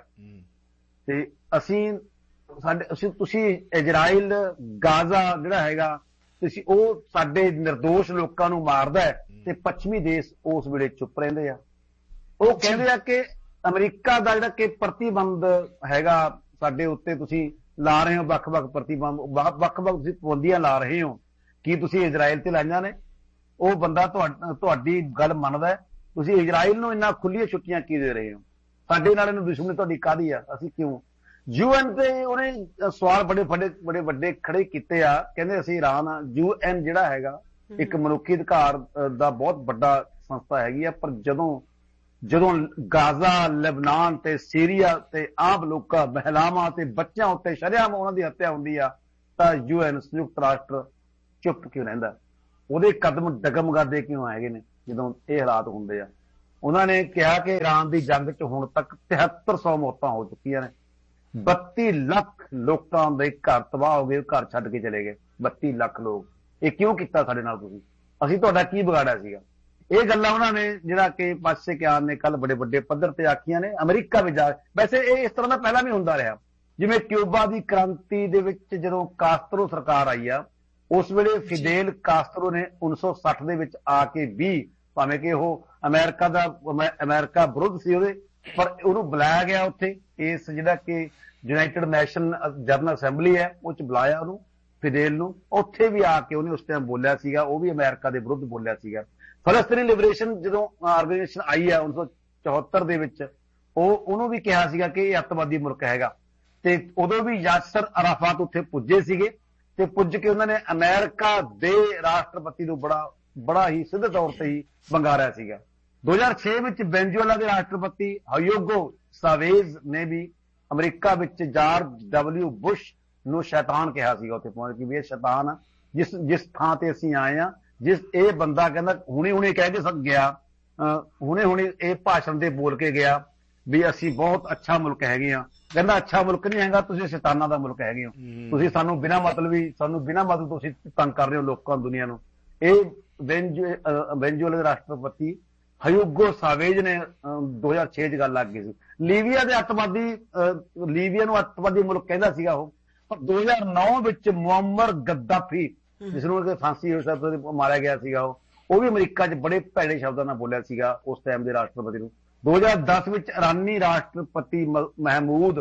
ਤੇ ਅਸੀਂ ਸਾਡੇ ਅਸੀਂ ਤੁਸੀਂ ਇਜ਼ਰਾਈਲ ਗਾਜ਼ਾ ਜਿਹੜਾ ਹੈਗਾ ਤੁਸੀਂ ਉਹ ਸਾਡੇ ਨਿਰਦੋਸ਼ ਲੋਕਾਂ ਨੂੰ ਮਾਰਦਾ ਹੈ ਤੇ ਪੱਛਮੀ ਦੇਸ਼ ਉਸ ਵੇਲੇ ਚੁੱਪ ਰਹਿੰਦੇ ਆ। ਉਹ ਕਹਿੰਦੇ ਆ ਕਿ ਅਮਰੀਕਾ ਦਾ ਜਿਹੜਾ ਕਿ ਪ੍ਰਤੀਬੰਧ ਹੈਗਾ ਸਾਡੇ ਉੱਤੇ ਤੁਸੀਂ ਲਾ ਰਹੇ ਹੋ, ਵੱਖ-ਵੱਖ ਪ੍ਰਤੀਬੰਧ ਵੱਖ-ਵੱਖ ਤੁਸੀਂ ਪਾਬੰਦੀਆਂ ਲਾ ਰਹੇ ਹੋ, ਕੀ ਤੁਸੀਂ ਇਜ਼ਰਾਈਲ ਤੇ ਲਾਈਆਂ ਨੇ? ਉਹ ਬੰਦਾ ਤੁਹਾਡੀ ਗੱਲ ਮੰਨਦਾ ਹੈ, ਤੁਸੀਂ ਇਜ਼ਰਾਈਲ ਨੂੰ ਇੰਨਾ ਖੁੱਲੀਆਂ ਛੁੱਟੀਆਂ ਕੀ ਦੇ ਰਹੇ ਹੋ? ਸਾਡੇ ਨਾਲ ਇਹਨੂੰ ਦੁਸ਼ਮਣੀ ਤੁਹਾਡੀ ਕਾਹਦੀ ਆ? ਅਸੀਂ ਕਿਉਂ? ਯੂਐਨ ਤੇ ਉਹਨੇ ਸਵਾਲ ਬੜੇ ਬੜੇ ਬੜੇ ਵੱਡੇ ਖੜੇ ਕੀਤੇ ਆ, ਕਹਿੰਦੇ ਅਸੀਂ ਇਰਾਨ ਆ। ਯੂਐਨ ਜਿਹੜਾ ਹੈਗਾ ਇੱਕ ਮਨੁੱਖੀ ਅਧਿਕਾਰ ਦਾ ਬਹੁਤ ਵੱਡਾ ਸੰਸਥਾ ਹੈਗੀ ਆ, ਪਰ ਜਦੋਂ ਜਦੋਂ ਗਾਜ਼ਾ, ਲੈਬਨਾਨ ਤੇ ਸੀਰੀਆ ਤੇ ਆਮ ਲੋਕਾਂ, ਮਹਿਲਾਵਾਂ ਤੇ ਬੱਚਿਆਂ ਉੱਤੇ ਸ਼ਰੇਆਮ ਉਹਨਾਂ ਦੀ ਹੱਤਿਆ ਹੁੰਦੀ ਆ, ਤਾਂ ਯੂਐਨ ਸੰਯੁਕਤ ਰਾਸ਼ਟਰ ਚੁੱਪ ਕਿਉਂ ਰਹਿੰਦਾ? ਉਹਦੇ ਕਦਮ ਡਗਮਗਾਦੇ ਕਿਉਂ ਹੈਗੇ ਨੇ ਜਦੋਂ ਇਹ ਹਾਲਾਤ ਹੁੰਦੇ ਆ? ਉਹਨਾਂ ਨੇ ਕਿਹਾ ਕਿ ਇਰਾਨ ਦੀ ਜੰਗ 'ਚ ਹੁਣ ਤੱਕ ਤਿਹੱਤਰ ਸੌ ਮੌਤਾਂ ਹੋ ਚੁੱਕੀਆਂ ਨੇ, ਬੱਤੀ ਲੱਖ ਲੋਕਾਂ ਦੇ ਘਰ ਤਬਾਹ ਹੋ ਗਏ, ਘਰ ਛੱਡ ਕੇ ਚਲੇ ਗਏ ਬੱਤੀ ਲੱਖ ਲੋਕ। ਇਹ ਕਿਉਂ ਕੀਤਾ ਸਾਡੇ ਨਾਲ ਤੁਸੀਂ? ਅਸੀਂ ਤੁਹਾਡਾ ਕੀ ਵਿਗਾੜਿਆ ਸੀਗਾ? ਇਹ ਗੱਲਾਂ ਉਹਨਾਂ ਨੇ ਜਿਹੜਾ ਕਿ ਪਾਸੇਕਿਆਨ ਨੇ ਕੱਲ ਬੜੇ ਵੱਡੇ ਪੱਧਰ ਤੇ ਆਖੀਆਂ ਨੇ ਅਮਰੀਕਾ ਵਿੱਚ ਜਾ। ਵੈਸੇ ਇਹ ਇਸ ਤਰ੍ਹਾਂ ਦਾ ਪਹਿਲਾਂ ਵੀ ਹੁੰਦਾ ਰਿਹਾ, ਜਿਵੇਂ ਕਿਊਬਾ ਦੀ ਕ੍ਰਾਂਤੀ ਦੇ ਵਿੱਚ ਜਦੋਂ ਕਾਸਤਰੋ ਸਰਕਾਰ ਆਈ ਆ, ਉਸ ਵੇਲੇ ਫਿਡੇਲ ਕਾਸਤਰੋ ਨੇ ਉੱਨੀ ਸੌ ਸੱਠ ਦੇ ਵਿੱਚ ਆ ਕੇ ਵੀ, ਭਾਵੇਂ ਕਿ ਉਹ ਅਮਰੀਕਾ ਦਾ ਅਮਰੀਕਾ ਵਿਰੁੱਧ ਸੀ ਉਹਦੇ, ਪਰ ਉਹਨੂੰ ਬੁਲਾਇਆ ਗਿਆ ਉੱਥੇ, ਇਸ ਜਿਹੜਾ ਕਿ ਯੂਨਾਈਟਿਡ ਨੇਸ਼ਨ ਜਨਰਲ ਅਸੈਂਬਲੀ ਹੈ ਉਹ 'ਚ ਬੁਲਾਇਆ ਉਹਨੂੰ, ਫਿਡੇਲ ਨੂੰ। ਉੱਥੇ ਵੀ ਆ ਕੇ ਉਹਨੇ ਉਸ ਟਾਈਮ ਬੋਲਿਆ ਸੀਗਾ, ਉਹ ਵੀ ਅਮਰੀਕਾ ਦੇ ਵਿਰੁੱਧ ਬੋਲਿਆ ਸੀਗਾ। ਫਲਸਤੀਨੀ ਲਿਬਰੇਸ਼ਨ ਜਦੋਂ ਆਰਗੇਨਾਈਜੇਸ਼ਨ ਆਈ ਆ ਉੱਨੀ ਸੌ ਚੌਹੱਤਰ ਦੇ ਵਿੱਚ, ਉਹ ਉਹਨੂੰ ਵੀ ਕਿਹਾ ਸੀਗਾ ਕਿ ਇਹ ਅੱਤਵਾਦੀ ਮੁਲਕ ਹੈਗਾ, ਤੇ ਉਦੋਂ ਵੀ ਯਾਸਰ ਅਰਾਫਾਤ ਉੱਥੇ ਪੁੱਜੇ ਸੀਗੇ, ਤੇ ਪੁੱਜ ਕੇ ਉਹਨਾਂ ਨੇ ਅਮਰੀਕਾ ਦੇ ਰਾਸ਼ਟਰਪਤੀ ਨੂੰ ਬੜਾ ਬੜਾ ਹੀ ਸਿੱਧੇ ਤੌਰ ਤੇ ਹੀ ਵੰਗਾਰਿਆ ਸੀਗਾ। ਦੋ ਹਜ਼ਾਰ ਛੇ ਵਿੱਚ ਵੈਨਜ਼ੂਏਲਾ ਦੇ ਰਾਸ਼ਟਰਪਤੀ ਹਿਊਗੋ ਸਾਵੇਜ਼ ਨੇ ਵੀ ਅਮਰੀਕਾ ਵਿੱਚ ਜਾਰਜ ਡਬਲਿਊ ਬੁਸ਼ ਨੂੰ ਸ਼ੈਤਾਨ ਕਿਹਾ ਸੀਗਾ ਉੱਥੇ ਪਹੁੰਚ ਕੇ, ਵੀ ਇਹ ਸ਼ੈਤਾਨ ਆ ਜਿਸ ਜਿਸ ਥਾਂ ਤੇ ਅਸੀਂ ਆਏ ਆ, ਜਿਸ ਇਹ ਬੰਦਾ ਕਹਿੰਦਾ ਹੁਣੇ ਹੁਣੇ ਕਹਿ ਕੇ ਸਕ ਗਿਆ, ਹੁਣੇ ਹੁਣੇ ਇਹ ਭਾਸ਼ਣ ਦੇ ਬੋਲ ਕੇ ਗਿਆ ਵੀ ਅਸੀਂ ਬਹੁਤ ਅੱਛਾ ਮੁਲਕ ਹੈਗੇ ਆ। ਕਹਿੰਦਾ ਅੱਛਾ ਮੁਲਕ ਨਹੀਂ ਹੈਗਾ, ਤੁਸੀਂ ਸ਼ੈਤਾਨਾਂ ਦਾ ਮੁਲਕ ਹੈਗੇ ਹੋ, ਤੁਸੀਂ ਸਾਨੂੰ ਬਿਨਾਂ ਮਤਲਬ ਵੀ ਸਾਨੂੰ ਬਿਨਾਂ ਮਤਲਬ ਤੁਸੀਂ ਤੰਗ ਕਰ ਰਹੇ ਹੋ ਲੋਕਾਂ ਦੁਨੀਆ ਨੂੰ। ਇਹ ਵੈਨਜ਼ੂਏਲਾ ਦੇ ਰਾਸ਼ਟਰਪਤੀ ਹਿਊਗੋ ਸਾਵੇਜ਼ ਨੇ ਦੋ ਹਜ਼ਾਰ ਛੇ 'ਚ ਗੱਲ ਲੱਗ ਗਈ ਸੀ। ਲੀਬੀਆ ਦੇ ਅੱਤਵਾਦੀ ਲੀਬੀਆ ਨੂੰ ਅੱਤਵਾਦੀ ਮੁਲਕ ਕਹਿੰਦਾ ਸੀਗਾ ਉਹ, ਪਰ ਦੋ ਹਜ਼ਾਰ ਨੌ ਵਿੱਚ ਮੁਅੰਮਰ ਗੱਦਾਫੀ, ਜਿਸ ਨੂੰ ਫਾਂਸੀ ਮਾਰਿਆ ਗਿਆ ਸੀਗਾ, ਉਹ ਉਹ ਵੀ ਅਮਰੀਕਾ 'ਚ ਬੜੇ ਭੈੜੇ ਸ਼ਬਦਾਂ ਨਾਲ ਬੋਲਿਆ ਸੀਗਾ ਉਸ ਟਾਈਮ ਦੇ ਰਾਸ਼ਟਰਪਤੀ ਨੂੰ। ਦੋ ਹਜ਼ਾਰ ਦਸ ਵਿੱਚ ਇਰਾਨੀ ਰਾਸ਼ਟਰਪਤੀ ਮਹਿਮੂਦ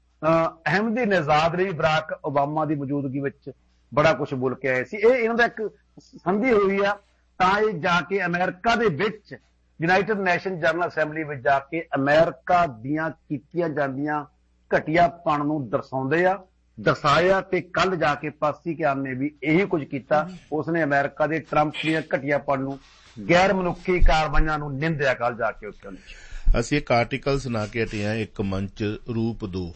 ਅਹਿਮਦੀ ਨੇਜ਼ਾਦ ਨੇ ਵੀ ਬਰਾਕ ਓਬਾਮਾ ਦੀ ਮੌਜੂਦਗੀ ਵਿੱਚ ਬੜਾ ਕੁਝ ਬੋਲ ਕੇ ਆਏ ਸੀ। ਇਹ ਇਹਨਾਂ ਦਾ ਇੱਕ ਸੰਧੀ ਹੋਈ ਆ, ਤਾਂ ਇਹ ਜਾ ਕੇ ਅਮਰੀਕਾ ਦੇ ਵਿੱਚ ਯੂਨਾਈਟਿਡ ਨੇਸ਼ਨ ਜਨਰਲ ਅਸੈਂਬਲੀ ਵਿੱਚ ਜਾ ਕੇ ਅਮਰੀਕਾ ਦੀਆਂ ਕੀਤੀਆਂ ਜਾਂਦੀਆਂ ਘਟੀਆਪਣ ਨੂੰ ਦਰਸਾਉਂਦੇ ਆ, ਦਰਸਾਇਆ। ਤੇ ਕੱਲ ਜਾ ਕੇ ਪਾਸੇਕਿਆਨ ਨੇ ਵੀ ਇਹੀ ਕੁਝ ਕੀਤਾ, ਉਸਨੇ ਅਮਰੀਕਾ ਦੇ ਟਰੰਪ ਦੀਆਂ ਘਟੀਆਪਣ ਨੂੰ, ਗੈਰ ਮਨੁੱਖੀ ਕਾਰਵਾਈਆਂ ਨੂੰ ਨਿੰਦਿਆ ਕੱਲ ਜਾ ਕੇ ਉੱਥੇ। ਅਸੀਂ ਇੱਕ ਆਰਟੀਕਲ ਸੁਣਾ ਕੇ ਹਟੇ ਹਾਂ, ਇੱਕ ਮੰਚ ਰੂਪ ਦੋ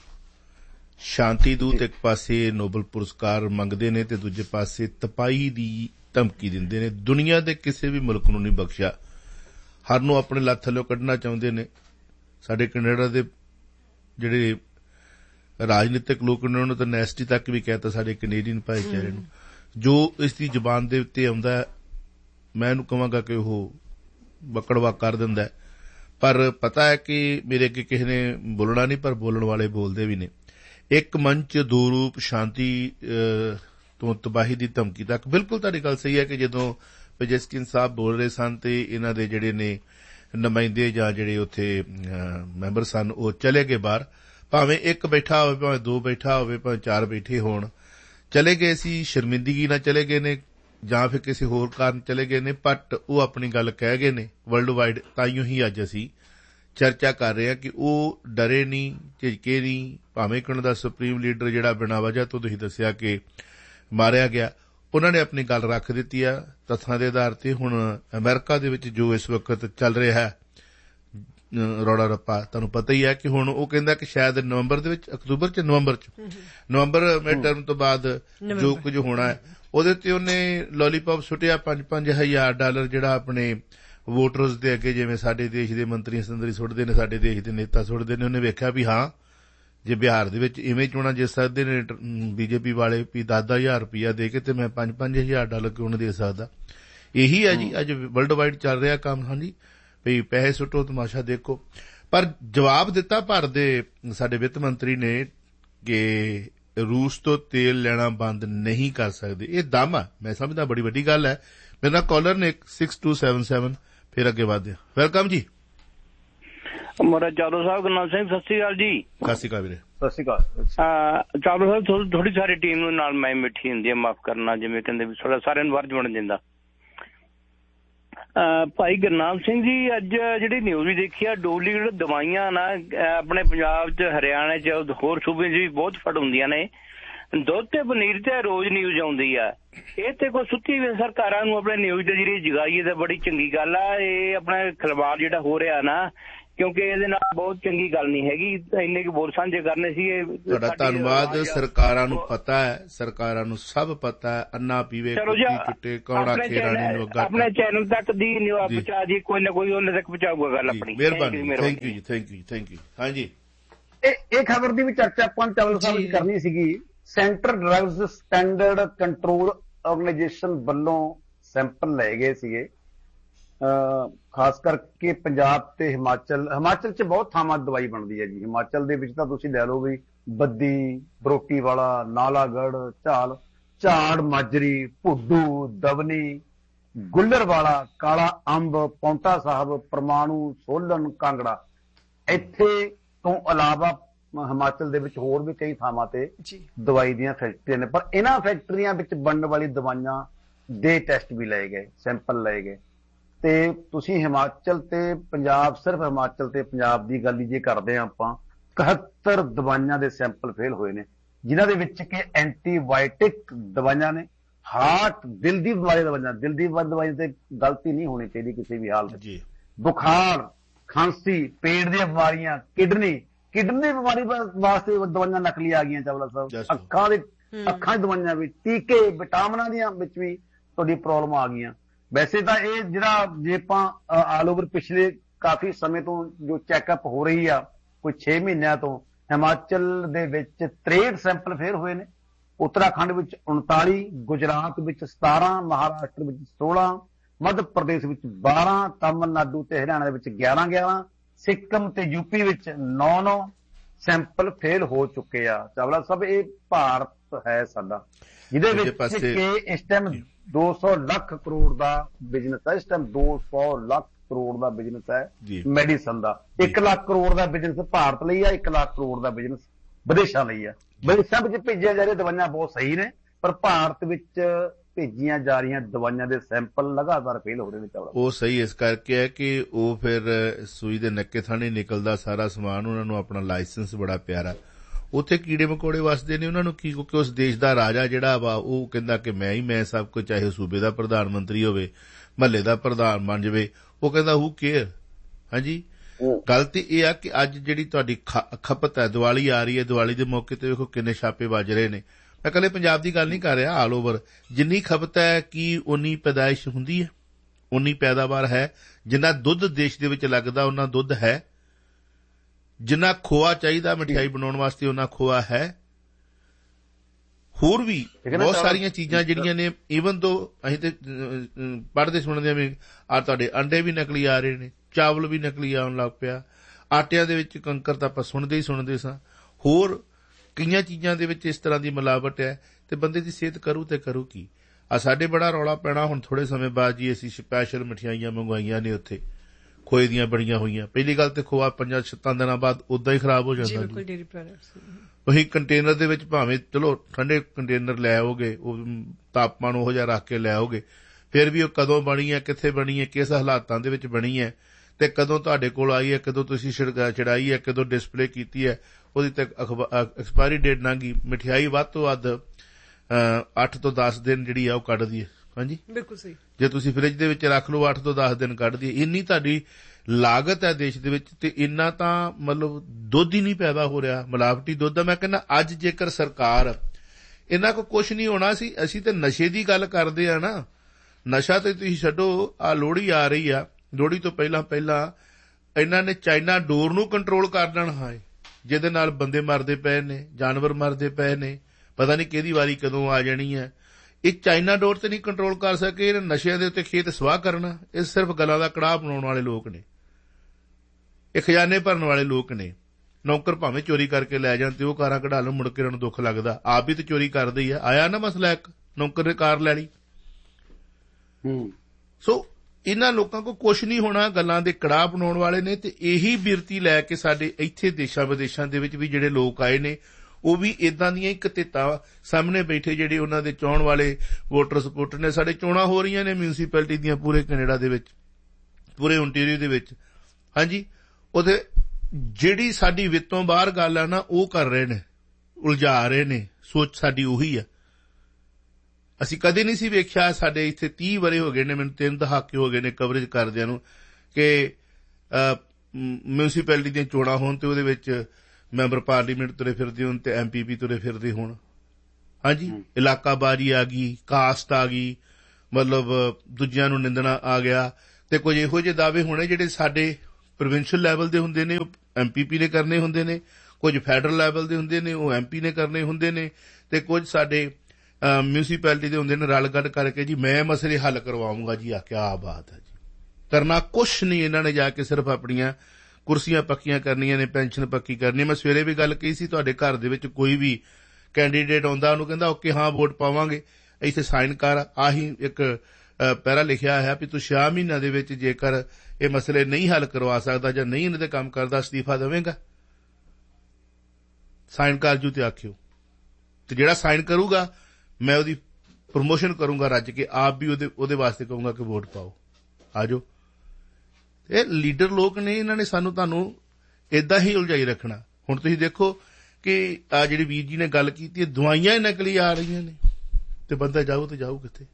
ਸ਼ਾਂਤੀ ਦੂਤ ਇੱਕ ਪਾਸੇ ਨੋਬਲ ਪੁਰਸਕਾਰ ਮੰਗਦੇ ਨੇ ਤੇ ਦੂਜੇ ਪਾਸੇ ਤਪਾਈ ਦੀ ਧਮਕੀ ਦਿੰਦੇ ਨੇ। ਦੁਨੀਆ ਦੇ ਕਿਸੇ ਵੀ ਮੁਲਕ ਨੂੰ ਨਹੀਂ ਬਖਸ਼ਿਆ, ਹਰ ਨੂੰ ਆਪਣੇ ਲੱਤ ਥੱਲੇ ਕੱਢਣਾ ਚਾਹੁੰਦੇ ਨੇ। ਸਾਡੇ ਕੈਨੇਡਾ ਦੇ ਜਿਹੜੇ ਰਾਜਨੀਤਿਕ ਲੋਕ ਨੇ ਉਹਨਾਂ ਨੂੰ ਤਾਂ ਨੈਸਟੀ ਤੱਕ ਵੀ ਕਹਿਤਾ ਸਾਡੇ ਕੈਨੇਡੀਅਨ ਭਾਈਚਾਰੇ ਨੂੰ। ਜੋ ਇਸ ਦੀ ਜ਼ੁਬਾਨ ਦੇ ਉੱਤੇ ਆਉਂਦਾ ਮੈਂ ਇਹਨੂੰ ਕਹਾਂਗਾ ਕਿ ਉਹ ਬਕੜਵਾ ਕਰ ਦਿੰਦਾ, ਪਰ ਪਤਾ ਹੈ ਕਿ ਮੇਰੇ ਅੱਗੇ ਕਿਸੇ ਨੇ ਬੋਲਣਾ ਨਹੀਂ, ਪਰ ਬੋਲਣ ਵਾਲੇ ਬੋਲਦੇ ਵੀ ਨੇ। ਇੱਕ ਮੰਚ ਦੋ ਰੂਪ, ਸ਼ਾਂਤੀ ਤੋਂ ਤਬਾਹੀ ਦੀ ਧਮਕੀ ਤੱਕ। ਬਿਲਕੁਲ ਤੁਹਾਡੀ ਗੱਲ ਸਹੀ ਹੈ ਕਿ ਜਦੋਂ ਪਜੇਸਕਿਨ ਸਾਹਿਬ ਬੋਲ ਰਹੇ ਸਨ ਤੇ ਇਹਨਾਂ ਦੇ ਜਿਹੜੇ ਨੇ ਨੁਮਾਇੰਦੇ ਜਾਂ ਜਿਹੜੇ ਉੱਥੇ ਮੈਂਬਰ ਸਨ ਉਹ ਚਲੇ ਗਏ ਬਾਹਰ, ਭਾਵੇਂ ਇੱਕ ਬੈਠਾ ਹੋਵੇ, ਭਾਵੇਂ ਦੋ ਬੈਠਾ ਹੋਵੇ, ਭਾਵੇਂ ਚਾਰ ਬੈਠੇ ਹੋਣ, ਚਲੇ ਗਏ ਸੀ। ਸ਼ਰਮਿੰਦਗੀ ਨਾਲ ਚਲੇ ਗਏ ਨੇ ਜਾਂ ਫਿਰ ਕਿਸੇ ਹੋਰ ਕਾਰਨ ਚਲੇ ਗਏ ਨੇ, ਬਟ ਉਹ ਆਪਣੀ ਗੱਲ ਕਹਿ ਗਏ ਨੇ ਵਰਲਡ ਵਾਈਡ। ਤਾਈਓ ਹੀ ਅੱਜ ਅਸੀਂ ਚਰਚਾ ਕਰ ਰਹੇ ਹਾਂ ਕਿ ਉਹ ਡਰੇ ਨਹੀਂ, ਝਿਜਕੇ ਨਹੀਂ, ਭਾਵੇਂ ਕਿ ਉਹਨਾਂ ਦਾ ਸੁਪਰੀਮ ਲੀਡਰ ਜਿਹੜਾ ਬਿਨਾਂ ਵਜ੍ਹਾ ਤੋਂ ਤੁਸੀਂ ਦੱਸਿਆ ਕਿ ਮਾਰਿਆ ਗਿਆ, ਉਹਨਾਂ ਨੇ ਆਪਣੀ ਗੱਲ ਰੱਖ ਦਿੱਤੀ ਆ ਤੱਥਾਂ ਦੇ ਆਧਾਰ ਤੇ। ਹੁਣ ਅਮਰੀਕਾ ਦੇ ਵਿੱਚ ਜੋ ਇਸ ਵਕਤ ਚੱਲ ਰਿਹਾ ਹੈ ਰੌਲਾ ਰੱਪਾ, ਤੁਹਾਨੂੰ ਪਤਾ ਹੀ ਹੈ ਕਿ ਹੁਣ ਉਹ ਕਹਿੰਦਾ ਕਿ ਸ਼ਾਇਦ ਨਵੰਬਰ ਦੇ ਵਿੱਚ, ਅਕਤੂਬਰ ਚ ਨਵੰਬਰ ਚ ਨਵੰਬਰ ਮਿਡ ਟਰਮ ਤੋਂ ਬਾਅਦ ਜੋ ਕੁਝ ਹੋਣਾ ਹੈ ਉਹਦੇ ਤੇ ਉਹਨੇ ਲੋਲੀਪੌਪ ਸੁੱਟਿਆ ਪੰਜ ਪੰਜ ਹਜ਼ਾਰ ਡਾਲਰ ਜਿਹੜਾ ਆਪਣੇ ਵੋਟਰਸ ਦੇ ਅੱਗੇ, ਜਿਵੇਂ ਸਾਡੇ ਦੇਸ਼ ਦੇ ਮੰਤਰੀ ਸੰਤਰੀ ਸੁੱਟਦੇ ਨੇ, ਸਾਡੇ ਦੇਸ਼ ਦੇ ਨੇਤਾ ਸੁੱਟਦੇ ਨੇ। ਉਹਨੇ ਵੇਖਿਆ ਵੀ ਹਾਂ ਜੇ ਬਿਹਾਰ ਦੇ ਵਿੱਚ ਇਵੇਂ ਚੋਣਾਂ ਜਿੱਤ ਸਕਦੇ ਨੇ ਬੀਜੇਪੀ ਵਾਲੇ ਵੀ ਦਸ ਦਸ ਹਜ਼ਾਰ ਰੁਪਈਆ ਦੇ ਕੇ, ਤੇ ਮੈਂ ਪੰਜ ਪੰਜ ਹਜ਼ਾਰ ਡਾਲਰ ਕਿਉਂ ਨਹੀਂ ਦੇ ਸਕਦਾ। ਇਹੀ ਹੈ ਜੀ ਅੱਜ ਵਰਲਡ ਵਾਈਡ ਚੱਲ ਰਿਹਾ ਕੰਮ। ਹਾਂਜੀ ਵੀ ਪੈਸੇ ਸੁੱਟੋ, ਤਮਾਸ਼ਾ ਦੇਖੋ। ਪਰ ਜਵਾਬ ਦਿੱਤਾ ਭਾਰਤ ਦੇ ਸਾਡੇ ਵਿੱਤ ਮੰਤਰੀ ਨੇ ਕਿ ਰੂਸ ਤੋਂ ਤੇਲ ਲੈਣਾ ਬੰਦ ਨਹੀਂ ਕਰ ਸਕਦੇ। ਇਹ ਦਮ ਆ, ਮੈਂ ਸਮਝਦਾ ਬੜੀ ਵੱਡੀ ਗੱਲ ਹੈ। ਮੇਰੇ ਨਾਲ ਕਾਲਰ ਨੇ ਸਿਕਸ ਟੂ ਸੈਵਨ ਸੈਵਨ, ਫਿਰ ਅੱਗੇ ਵਧਦੇ ਹਾਂ। ਵੈਲਕਮ ਜੀ। ਮਹਾਰਾਜ ਚਾਲੋ ਸਾਹਿਬ, ਗੁਰਨਾਮ ਸਿੰਘ, ਸਤਿ ਸ੍ਰੀ ਅਕਾਲ ਜੀ। ਸਤਿ ਸ੍ਰੀ ਅਕਾਲ ਵੀਰੇ। ਸਤਿ ਸ੍ਰੀ ਅਕਾਲ। ਚਾਲੋ ਸਾਹਿਬ, ਥੋੜੀ ਸਾਰੀ ਟੀਮ ਨੂੰ ਨਾਲ ਮੈਂ ਮਿੱਠੀ ਹੁੰਦੀ ਹੈ, ਮਾਫ ਕਰਨਾ, ਜਿਵੇਂ ਕਹਿੰਦੇ ਵੀ ਥੋੜਾ ਸਾਰਿਆਂ ਨੂੰ ਵਰਜ ਬਣ ਜਾਂਦਾ। ਭਾਈ ਗੁਰਨਾਮ ਸਿੰਘ ਜੀ, ਅੱਜ ਜਿਹੜੀ ਨਿਊਜ਼ ਵੀ ਦੇਖੀ ਆ, ਡੁਪਲੀਕੇਟ ਦਵਾਈਆਂ ਨਾ ਆਪਣੇ ਪੰਜਾਬ ਚ, ਹਰਿਆਣਾ ਚ, ਹੋਰ ਸੂਬੇ ਚ ਵੀ ਬਹੁਤ ਫੜ ਹੁੰਦੀਆਂ ਨੇ। ਦੁੱਧ ਤੇ ਪਨੀਰ ਤੇ ਰੋਜ਼ ਨਿਊਜ਼ ਆਉਂਦੀ ਆ। ਇਹ ਤੇ ਕੋਈ ਸੁੱਤੀ ਵੀ ਸਰਕਾਰਾਂ ਨੂੰ ਆਪਣੇ ਨਿਊਜ਼ ਦੇ ਜਿਹੜੀ ਜਗਾਈਏ ਤਾਂ ਬੜੀ ਚੰਗੀ ਗੱਲ ਆ। ਇਹ ਆਪਣਾ ਖਿਲਵਾੜ ਜਿਹੜਾ ਹੋ ਰਿਹਾ ਨਾ, ਕਿਉਂਕਿ ਇਹਦੇ ਨਾਲ ਬਹੁਤ ਚੰਗੀ ਗੱਲ ਨਹੀਂ ਹੈਗੀ। ਇੰਨੇ ਕੁ ਬੋਲ ਸਾਂਝੇ ਕਰਨੇ ਸੀ। ਤੁਹਾਡਾ ਧੰਨਵਾਦ। ਸਰਕਾਰਾਂ ਨੂੰ ਪਤਾ ਹੈ, ਸਰਕਾਰਾਂ ਨੂੰ ਸਭ ਪਤਾ ਹੈ। ਅੰਨਾ ਪੀਵੇ ਚਿੱਟੇ ਕੌਣ ਆਖੇ ਰਾਣੀ ਨੂੰ ਅੱਗਾ। ਆਪਣੇ ਚੈਨਲ ਤੱਕ ਦੀ ਪਹੁੰਚਾ ਜੀ, ਕੋਈ ਨਾ ਕੋਈ ਉਹਨੇ ਤੱਕ ਪਹੁੰਚਾਊਗਾ ਗੱਲ ਆਪਣੀ। ਮਿਹਰਬਾਨੀ, ਥੈਂਕ ਯੂ ਜੀ, ਥੈਂਕ ਯੂ ਥੈਂਕ ਯੂ। ਹਾਂਜੀ, ਇਹ ਖਬਰ ਦੀ ਵੀ ਚਰਚਾ ਆਪਾਂ ਚਾਵਲ ਸਾਹਿਬ ਵਿੱਚ ਕਰਨੀ ਸੀਗੀ। Centre drugs standard control organisation ਵੱਲੋਂ ਸੈਂਪਲ ਲਏ ਗਏ ਸੀਗੇ, ਖਾਸ ਕਰਕੇ ਪੰਜਾਬ ਤੇ ਹਿਮਾਚਲ। ਹਿਮਾਚਲ ਚ ਬਹੁਤ ਥਾਵਾਂ ਦਵਾਈ ਬਣਦੀ ਹੈ ਜੀ। ਹਿਮਾਚਲ ਦੇ ਵਿੱਚ ਤਾਂ ਤੁਸੀਂ ਲੈ ਲਓ ਵੀ ਬੱਦੀ, ਬਰੋਟੀ ਵਾਲਾ, ਨਾਲਾਗੜ੍ਹ, ਝਾਲ ਝਾੜ ਮਾਜਰੀ, ਭੁੱਡੂ, ਦਵਨੀ, ਗੁੱਲਰਵਾਲਾ, ਕਾਲਾ ਅੰਬ, ਪੌਂਟਾ ਸਾਹਿਬ, ਪਰਮਾਣੂ, ਸੋਲਨ, ਕਾਂਗੜਾ। ਇੱਥੇ ਤੋਂ ਇਲਾਵਾ ਹਿਮਾਚਲ ਦੇ ਵਿੱਚ ਹੋਰ ਵੀ ਕਈ ਥਾਵਾਂ ਤੇ ਦਵਾਈ ਦੀਆਂ ਫੈਕਟਰੀਆਂ ਨੇ, ਪਰ ਇਹਨਾਂ ਫੈਕਟਰੀਆਂ ਵਿੱਚ ਬਣਨ ਵਾਲੀ ਦਵਾਈਆਂ ਦੇ ਟੈਸਟ ਵੀ ਲਏ ਗਏ, ਸੈਂਪਲ ਲਏ ਗਏ। ਤੇ ਤੁਸੀਂ ਹਿਮਾਚਲ ਤੇ ਪੰਜਾਬ, ਸਿਰਫ ਹਿਮਾਚਲ ਤੇ ਪੰਜਾਬ ਦੀ ਗੱਲ ਹੀ ਜੇ ਕਰਦੇ ਹਾਂ ਆਪਾਂ, ਇਕਹੱਤਰ ਦਵਾਈਆਂ ਦੇ ਸੈਂਪਲ ਫੇਲ ਹੋਏ ਨੇ, ਜਿਨ੍ਹਾਂ ਦੇ ਵਿੱਚ ਕਿ ਐਂਟੀਬਾਇਓਟਿਕ ਦਵਾਈਆਂ ਨੇ, ਹਾਰਟ, ਦਿਲ ਦੀ ਬਿਮਾਰੀ ਦਵਾਈਆਂ। ਦਿਲ ਦੀ ਦਵਾਈ ਤੇ ਗਲਤੀ ਨਹੀਂ ਹੋਣੀ ਚਾਹੀਦੀ ਕਿਸੇ ਵੀ ਹਾਲਤ ਚ। ਬੁਖਾਰ, ਖਾਂਸੀ, ਪੇਟ ਦੀਆਂ ਬਿਮਾਰੀਆਂ, ਕਿਡਨੀ ਕਿਡਨੀ ਬਿਮਾਰੀ ਵਾਸਤੇ ਦਵਾਈਆਂ ਨਕਲੀ ਆ ਗਈਆਂ ਚਾਵਲਾ ਸਾਹਿਬ। ਅੱਖਾਂ ਦੇ ਅੱਖਾਂ ਦੀ ਦਵਾਈਆਂ ਵੀ, ਟੀਕੇ, ਵਿਟਾਮਿਨਾਂ ਦੀਆਂ ਵਿੱਚ ਵੀ ਤੁਹਾਡੀ ਪ੍ਰੋਬਲਮ ਆ ਗਈਆਂ। ਵੈਸੇ ਤਾਂ ਇਹ ਜਿਹੜਾ ਜੇ ਆਪਾਂ ਆਲ ਓਵਰ ਪਿਛਲੇ ਕਾਫੀ ਸਮੇਂ ਤੋਂ ਜੋ ਚੈੱਕਅਪ ਹੋ ਰਹੀ ਆ, ਕੋਈ ਛੇ ਮਹੀਨਿਆਂ ਤੋਂ, ਹਿਮਾਚਲ ਦੇ ਵਿੱਚ ਤਰੇਹਠ ਸੈਂਪਲ ਫੇਲ ਹੋਏ ਨੇ, ਉੱਤਰਾਖੰਡ ਵਿੱਚ ਉਨਤਾਲੀ, ਗੁਜਰਾਤ ਵਿੱਚ ਸਤਾਰਾਂ, ਮਹਾਰਾਸ਼ਟਰ ਵਿੱਚ ਸੋਲਾਂ, ਮੱਧ ਪ੍ਰਦੇਸ਼ ਵਿੱਚ ਬਾਰਾਂ, ਤਾਮਿਲਨਾਡੂ ਤੇ ਹਰਿਆਣਾ ਦੇ ਵਿੱਚ ਗਿਆਰਾਂ ਗਿਆਰਾਂ, ਸਿੱਕਮ ਤੇ ਯੂਪੀ ਵਿੱਚ ਨੌ ਨੌ ਸੈਂਪਲ ਫੇਲ ਹੋ ਚੁੱਕੇ ਆ। ਚਾਵਲਾ ਸਾਹਿਬ, ਇਹ ਭਾਰਤ ਹੈ ਸਾਡਾ, ਜਿਹਦੇ ਵਿੱਚ ਕਿ ਇਸ ਟਾਈਮ ਦੋ ਸੌ ਲੱਖ ਕਰੋੜ ਦਾ ਬਿਜ਼ਨਸ ਹੈ। ਇਸ ਟਾਈਮ ਦੋ ਸੌ ਲੱਖ ਕਰੋੜ ਦਾ ਬਿਜ਼ਨਸ ਹੈ ਮੈਡੀਸਨ ਦਾ। ਇੱਕ ਲੱਖ ਕਰੋੜ ਦਾ ਬਿਜ਼ਨਸ ਭਾਰਤ ਲਈ ਆ, ਇੱਕ ਲੱਖ ਕਰੋੜ ਦਾ ਬਿਜ਼ਨਸ ਵਿਦੇਸ਼ਾਂ ਲਈ ਆ। ਵਿਦੇਸ਼ਾਂ ਵਿੱਚ ਭੇਜੀਆਂ ਜਾ ਰਹੀਆਂ ਦਵਾਈਆਂ ਬਹੁਤ ਸਹੀ ਨੇ, ਪਰ ਭਾਰਤ ਵਿੱਚ ਭੇਜੀਆਂ ਜਾ ਰਹੀਆਂ ਦਵਾਈਆਂ ਦੇ ਸੈਂਪਲ ਲਗਾਤਾਰ ਫੇਲ ਹੋ ਰਹੇ ਨੇ। ਉਹ ਸਹੀ ਇਸ ਕਰਕੇ ਹੈ ਕਿ ਉਹ ਫਿਰ ਸੂਈ ਦੇ ਨੱਕੇ ਥਾਣੀ ਨਿਕਲਦਾ ਸਾਰਾ ਸਮਾਨ। ਉਹਨਾਂ ਨੂੰ ਆਪਣਾ ਲਾਇਸੈਂਸ ਬੜਾ ਪਿਆਰਾ, ਉੱਥੇ ਕੀੜੇ ਮਕੌੜੇ ਵਸਦੇ ਨੇ ਉਹਨਾਂ ਨੂੰ ਕੀ, ਕਿਉਂਕਿ ਉਸ ਦੇਸ਼ ਦਾ ਰਾਜਾ ਜਿਹੜਾ ਵਾ ਉਹ ਕਹਿੰਦਾ ਕਿ ਮੈਂ ਹੀ ਮੈਂ ਸਭ ਕੁਝ, ਚਾਹੇ ਸੂਬੇ ਦਾ ਪ੍ਰਧਾਨ ਮੰਤਰੀ ਹੋਵੇ, ਮਹੱਲੇ ਦਾ ਪ੍ਰਧਾਨ ਬਣ ਜਾਵੇ, ਉਹ ਕਹਿੰਦਾ ਹੂ ਕੇਅਰ। ਹਾਂਜੀ, ਗੱਲ ਤੇ ਇਹ ਆ ਕਿ ਅੱਜ ਜਿਹੜੀ ਤੁਹਾਡੀ ਖਪਤ ਹੈ, ਦੀਵਾਲੀ ਆ ਰਹੀ ਹੈ, ਦੀਵਾਲੀ ਦੇ ਮੌਕੇ ਤੇ ਵੇਖੋ ਕਿੰਨੇ ਛਾਪੇ ਵੱਜ ਰਹੇ ਨੇ। ਮੈਂ ਇਕੱਲੇ ਪੰਜਾਬ ਦੀ ਗੱਲ ਨਹੀਂ ਕਰ ਰਿਹਾ, ਆਲ ਓਵਰ ਜਿੰਨੀ ਖਪਤ ਹੈ ਕਿ ਉਨੀ ਪੈਦਾਇਸ਼ ਹੁੰਦੀ ਹੈ, ਉਨੀ ਪੈਦਾਵਾਰ ਹੈ। ਜਿੰਨਾ ਦੁੱਧ ਦੇਸ਼ ਦੇ ਵਿੱਚ ਲੱਗਦਾ ਉਹਨਾਂ ਦੁੱਧ ਹੈ, ਜਿੰਨਾ ਖੋਆ ਚਾਹੀਦਾ ਮਠਿਆਈ ਬਣਾਉਣ ਵਾਸਤੇ ਉਹਨਾਂ ਖੋਆ ਹੈ। ਹੋਰ ਵੀ ਬਹੁਤ ਸਾਰੀਆਂ ਚੀਜ਼ਾਂ ਜਿਹੜੀਆਂ ਨੇ, ਈਵਨ ਤੋਂ ਅਸੀਂ ਤੇ ਪੜ੍ਹਦੇ ਸੁਣਦੇ ਹਾਂ ਵੀ ਆ ਤੁਹਾਡੇ ਅੰਡੇ ਵੀ ਨਕਲੀ ਆ ਰਹੇ ਨੇ, ਚਾਵਲ ਵੀ ਨਕਲੀ ਆਉਣ ਲੱਗ ਪਿਆ, ਆਟਿਆਂ ਦੇ ਵਿੱਚ ਕੰਕਰ ਤਾਂ ਆਪਾਂ ਸੁਣਦੇ ਹੀ ਸੁਣਦੇ ਸਾਂ। ਹੋਰ ਕਈਆਂ ਚੀਜ਼ਾਂ ਦੇ ਵਿੱਚ ਇਸ ਤਰ੍ਹਾਂ ਦੀ ਮਿਲਾਵਟ ਹੈ, ਤੇ ਬੰਦੇ ਦੀ ਸਿਹਤ ਕਰੂ ਤੇ ਕਰੂ ਕੀ। ਆ ਸਾਡੇ ਬੜਾ ਰੌਲਾ ਪੈਣਾ ਹੁਣ ਥੋੜੇ ਸਮੇਂ ਬਾਅਦ ਜੀ, ਅਸੀਂ ਸਪੈਸ਼ਲ ਮਠਿਆਈਆਂ ਮੰਗਵਾਈਆਂ ਨੇ ਉੱਥੇ, ਖੋਏ ਦੀਆਂ ਬਣੀਆਂ ਹੋਈਆਂ। ਪਹਿਲੀ ਗੱਲ ਤੇ ਖੋਆ ਪੰਜਾਂ ਸੱਤਾਂ ਦਿਨਾਂ ਬਾਅਦ ਉਦਾਂ ਹੀ ਖਰਾਬ ਹੋ ਜਾਂਦਾ। ਉਹੀ ਕੰਟੇਨਰ ਦੇ ਵਿੱਚ ਭਾਵੇਂ ਚਲੋ ਠੰਡੇ ਕੰਟੇਨਰ ਲੈ ਆਓਗੇ, ਉਹ ਤਾਪਮਾਨ ਉਹੋ ਜਿਹਾ ਰੱਖ ਕੇ ਲੈ ਆਓਗੇ, ਫਿਰ ਵੀ ਉਹ ਕਦੋਂ ਬਣੀ ਹੈ, ਕਿੱਥੇ ਬਣੀ ਹੈ, ਕਿਸ ਹਾਲਾਤਾਂ ਦੇ ਵਿੱਚ ਬਣੀ ਹੈ, ਤੇ ਕਦੋਂ ਤੁਹਾਡੇ ਕੋਲ ਆਈ ਹੈ, ਕਦੋਂ ਤੁਸੀਂ ਚੜਾਈ ਹੈ, ਕਦੋਂ ਡਿਸਪਲੇ ਕੀਤੀ ਹੈ, ਉਹਦੀ ਤੱਕ ਐਕਸਪਾਇਰੀ ਡੇਟ ਲੰਘ ਗਈ। ਮਠਿਆਈ ਵੱਧ ਤੋਂ ਵੱਧ ਅੱਠ ਤੋਂ ਦਸ ਦਿਨ ਜਿਹੜੀ ਆ ਉਹ ਕੱਢਦੀ ਹੈ। ਹਾਂਜੀ ਬਿਲਕੁਲ ਸਹੀ। ਜੇ ਤੁਸੀਂ ਫਰਿੱਜ ਦੇ ਵਿੱਚ ਰੱਖ ਲਓ ਅੱਠ ਤੋਂ ਦਸ ਦਿਨ ਕੱਢਦੀ ਹੈ। ਇੰਨੀ ਤੁਹਾਡੀ ਲਾਗਤ ਹੈ ਦੇਸ਼ ਦੇ ਵਿੱਚ, ਤੇ ਇੰਨਾ ਤਾਂ ਮਤਲਬ ਦੁੱਧ ਹੀ ਨਹੀਂ ਪੈਦਾ ਹੋ ਰਿਹਾ, ਮਿਲਾਵਟੀ ਦੁੱਧ ਦਾ। ਮੈਂ ਕਹਿੰਦਾ ਅੱਜ ਜੇਕਰ ਸਰਕਾਰ ਇਹਨਾਂ ਕੋਲ ਕੁਛ ਨਹੀਂ ਹੋਣਾ ਸੀ, ਅਸੀਂ ਤੇ ਨਸ਼ੇ ਦੀ ਗੱਲ ਕਰਦੇ ਆ ਨਾ, ਨਸ਼ਾ ਤੇ ਤੁਸੀਂ ਛੱਡੋ, ਆ ਲੋਹੜੀ ਆ ਰਹੀ ਆ, ਲੋਹੜੀ ਤੋਂ ਪਹਿਲਾਂ ਪਹਿਲਾਂ ਇਹਨਾਂ ਨੇ ਚਾਈਨਾ ਡੋਰ ਨੂੰ ਕੰਟਰੋਲ ਕਰ ਲੈਣਾ ਹੈ, ਜਿਹਦੇ ਨਾਲ ਬੰਦੇ ਮਰਦੇ ਪਏ ਨੇ, ਜਾਨਵਰ ਮਰਦੇ ਪਏ ਨੇ, ਪਤਾ ਨਹੀਂ ਕਿਹਦੀ ਵਾਰੀ ਕਦੋਂ ਆ ਜਾਣੀ ਹੈ। ਇਹ ਚਾਈਨਾ ਡੋਰ ਤੇ ਨਹੀਂ ਕੰਟਰੋਲ ਕਰ ਸਕੇ, ਇਹਨਾਂ ਨਸ਼ਿਆਂ ਦੇ ਉੱਤੇ ਖੇਤ ਸਵਾਹ ਕਰਨਾ। ਇਹ ਸਿਰਫ ਗੱਲਾਂ ਦਾ ਕੜਾਹ ਬਣਾਉਣ ਵਾਲੇ ਲੋਕ ਨੇ, ਇਹ ਖਜ਼ਾਨੇ ਭਰਨ ਵਾਲੇ ਲੋਕ ਨੇ। ਨੌਕਰ ਭਾਵੇਂ ਚੋਰੀ ਕਰਕੇ ਲੈ ਜਾਣ ਤੇ ਉਹ ਕਾਰਾਂ ਕਢਾ ਲਓ, ਮੁੜ ਕੇ ਇਹਨਾਂ ਨੂੰ ਦੁੱਖ ਲੱਗਦਾ, ਆਪ ਵੀ ਤੇ ਚੋਰੀ ਕਰਦੇ ਹੀ ਆ। ਆਇਆ ਨਾ ਮਸਲਾ, ਇੱਕ ਨੌਕਰ ਨੇ ਕਾਰ ਲੈ ਲਈ। ਸੋ ਇਹਨਾਂ ਲੋਕਾਂ ਕੋਲ ਕੁਛ ਨਹੀਂ ਹੋਣਾ, ਗੱਲਾਂ ਦੇ ਕੜਾਹ ਬਣਾਉਣ ਵਾਲੇ ਨੇ। ਤੇ ਇਹੀ ਬਿਰਤੀ ਲੈ ਕੇ ਸਾਡੇ ਇੱਥੇ ਦੇਸ਼ਾਂ ਵਿਦੇਸ਼ਾਂ ਦੇ ਵਿੱਚ ਵੀ ਜਿਹੜੇ ਲੋਕ ਆਏ ਨੇ, ਉਹ ਵੀ ਇਦਾਂ ਦੀਆਂ ਇੱਕ ਧਿੱਤਾਂ ਸਾਹਮਣੇ ਬੈਠੇ, ਜਿਹੜੇ ਉਹਨਾਂ ਦੇ ਚਾਹੁਣ ਵਾਲੇ ਵੋਟਰ ਸਪੋਰਟਰ ਨੇ। ਸਾਡੇ ਚੋਣਾਂ ਹੋ ਰਹੀਆਂ ਨੇ ਮਿਊਨਿਸਪੈਲਿਟੀ ਦੀਆਂ ਪੂਰੇ ਕੈਨੇਡਾ ਦੇ ਵਿੱਚ, ਪੂਰੇ ਓਨਟਾਰੀਓ ਦੇ ਵਿੱਚ। ਹਾਂਜੀ, ਉਹਦੇ ਜਿਹੜੀ ਸਾਡੀ ਵਿੱਤੋਂ ਬਾਹਰ ਗੱਲ ਆ ਨਾ, ਉਹ ਕਰ ਰਹੇ ਨੇ, ਉਲਝਾ ਰਹੇ ਨੇ। ਸੋਚ ਸਾਡੀ ਉਹੀ ਆ। ਅਸੀਂ ਕਦੇ ਨਹੀਂ ਸੀ ਵੇਖਿਆ, ਸਾਡੇ ਇੱਥੇ ਤੀਹ ਵਰੇ ਹੋ ਗਏ ਨੇ, ਮੈਨੂੰ ਤਿੰਨ ਦਹਾਕੇ ਹੋ ਗਏ ਨੇ ਕਵਰੇਜ ਕਰਦਿਆਂ ਨੂੰ, ਕਿ ਮਿਊਨਿਸਪੈਲਿਟੀ ਦੀਆਂ ਚੋਣਾਂ ਹੋਣ ਤੇ ਉਹਦੇ ਵਿੱਚ ਮੈਂਬਰ ਪਾਰਲੀਮੈਂਟ ਤੁਰੇ ਫਿਰਦੇ ਹੋਣ ਤੇ ਐਮ ਪੀ ਪੀ ਤੁਰੇ ਫਿਰਦੇ ਹੋਣ। ਹਾਂਜੀ, ਇਲਾਕਾਬਾਜ਼ੀ ਆ ਗਈ, ਕਾਸਟ ਆ ਗਈ, ਮਤਲਬ ਦੂਜਿਆਂ ਨੂੰ ਨਿੰਦਣਾ ਆ ਗਿਆ। ਤੇ ਕੁਝ ਇਹੋ ਜਿਹੇ ਦਾਅਵੇ ਹੋਣੇ ਜਿਹੜੇ ਸਾਡੇ ਪ੍ਰੋਵਿੰਸ਼ੀਅਲ ਲੈਵਲ ਦੇ ਹੁੰਦੇ ਨੇ, ਉਹ ਐਮ ਪੀ ਪੀ ਨੇ ਕਰਨੇ ਹੁੰਦੇ ਨੇ, ਕੁਝ ਫੈਡਰਲ ਲੈਵਲ ਦੇ ਹੁੰਦੇ ਨੇ, ਉਹ ਐਮ ਪੀ ਨੇ ਕਰਨੇ ਹੁੰਦੇ ਨੇ, ਤੇ ਕੁਝ ਸਾਡੇ ਮਿਊਨਿਸਪੈਲਿਟੀ ਦੇ ਹੁੰਦੇ ਨੇ ਰਲ ਗੱਡ ਕਰਕੇ, ਜੀ ਮੈਂ ਮਸਲੇ ਹੱਲ ਕਰਵਾਉਂਗਾ ਜੀ। ਆ ਕਿਆ ਬਾਤ ਹੈ ਜੀ। ਕਰਨਾ ਕੁਛ ਨਹੀਂ ਇਹਨਾਂ ਨੇ, ਜਾ ਕੇ ਸਿਰਫ ਆਪਣੀਆਂ ਕੁਰਸੀਆਂ ਪੱਕੀਆਂ ਕਰਨੀਆਂ ਨੇ, ਪੈਨਸ਼ਨ ਪੱਕੀ ਕਰਨੀ। ਮੈਂ ਸਵੇਰੇ ਵੀ ਗੱਲ ਕਹੀ ਸੀ, ਤੁਹਾਡੇ ਘਰ ਦੇ ਵਿੱਚ ਕੋਈ ਵੀ ਕੈਂਡੀਡੇਟ ਆਉਂਦਾ, ਉਹਨੂੰ ਕਹਿੰਦਾ ਓਕੇ ਹਾਂ ਵੋਟ ਪਾਵਾਂਗੇ, ਇੱਥੇ ਸਾਈਨ ਕਰ। ਆਹੀ ਇੱਕ ਪੈਰਾ ਲਿਖਿਆ ਹੈ ਵੀ ਤੂੰ ਛੇ ਮਹੀਨਿਆਂ ਦੇ ਵਿੱਚ ਜੇਕਰ ਇਹ ਮਸਲੇ ਨਹੀਂ ਹੱਲ ਕਰਵਾ ਸਕਦਾ ਜਾਂ ਨਹੀਂ ਇਹਨਾਂ ਤੇ ਕੰਮ ਕਰਦਾ, ਅਸਤੀਫਾ ਦੇਵੇਂਗਾ। ਸਾਈਨ ਕਰ ਜੂ ਤੇ ਆਖਿਓ, ਤੇ ਜਿਹੜਾ ਸਾਈਨ ਕਰੂਗਾ ਮੈਂ ਉਹਦੀ ਪ੍ਰਮੋਸ਼ਨ ਕਰੂੰਗਾ ਰੱਜ ਕੇ, ਆਪ ਵੀ ਉਹਦੇ ਉਹਦੇ ਵਾਸਤੇ ਕਹੂੰਗਾ ਕਿ ਵੋਟ ਪਾਓ, ਆ ਜਾਓ। ਇਹ ਲੀਡਰ ਲੋਕ ਨੇ, ਇਹਨਾਂ ਨੇ ਸਾਨੂੰ ਤੁਹਾਨੂੰ ਏਦਾਂ ਹੀ ਉਲਝਾਈ ਰੱਖਣਾ। ਹੁਣ ਤੁਸੀਂ ਦੇਖੋ ਕਿ ਆ ਜਿਹੜੀ ਵੀਰ ਜੀ ਨੇ ਗੱਲ ਕੀਤੀ ਹੈ, ਦਵਾਈਆਂ ਨਕਲੀ ਆ ਰਹੀਆਂ ਨੇ, ਤੇ ਬੰਦਾ ਜਾਊ ਤੇ ਜਾਊ ਕਿੱਥੇ।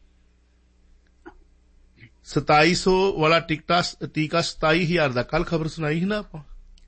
ਸਤਾਈ ਸੌ ਵਾਲਾ ਟਿਕਟਾ ਟੀਕਾ ਸਤਾਈ ਹਜ਼ਾਰ ਦਾ, ਕੱਲ ਖਬਰ ਸੁਣਾਈ ਸੀ ਨਾ ਆਪਾਂ।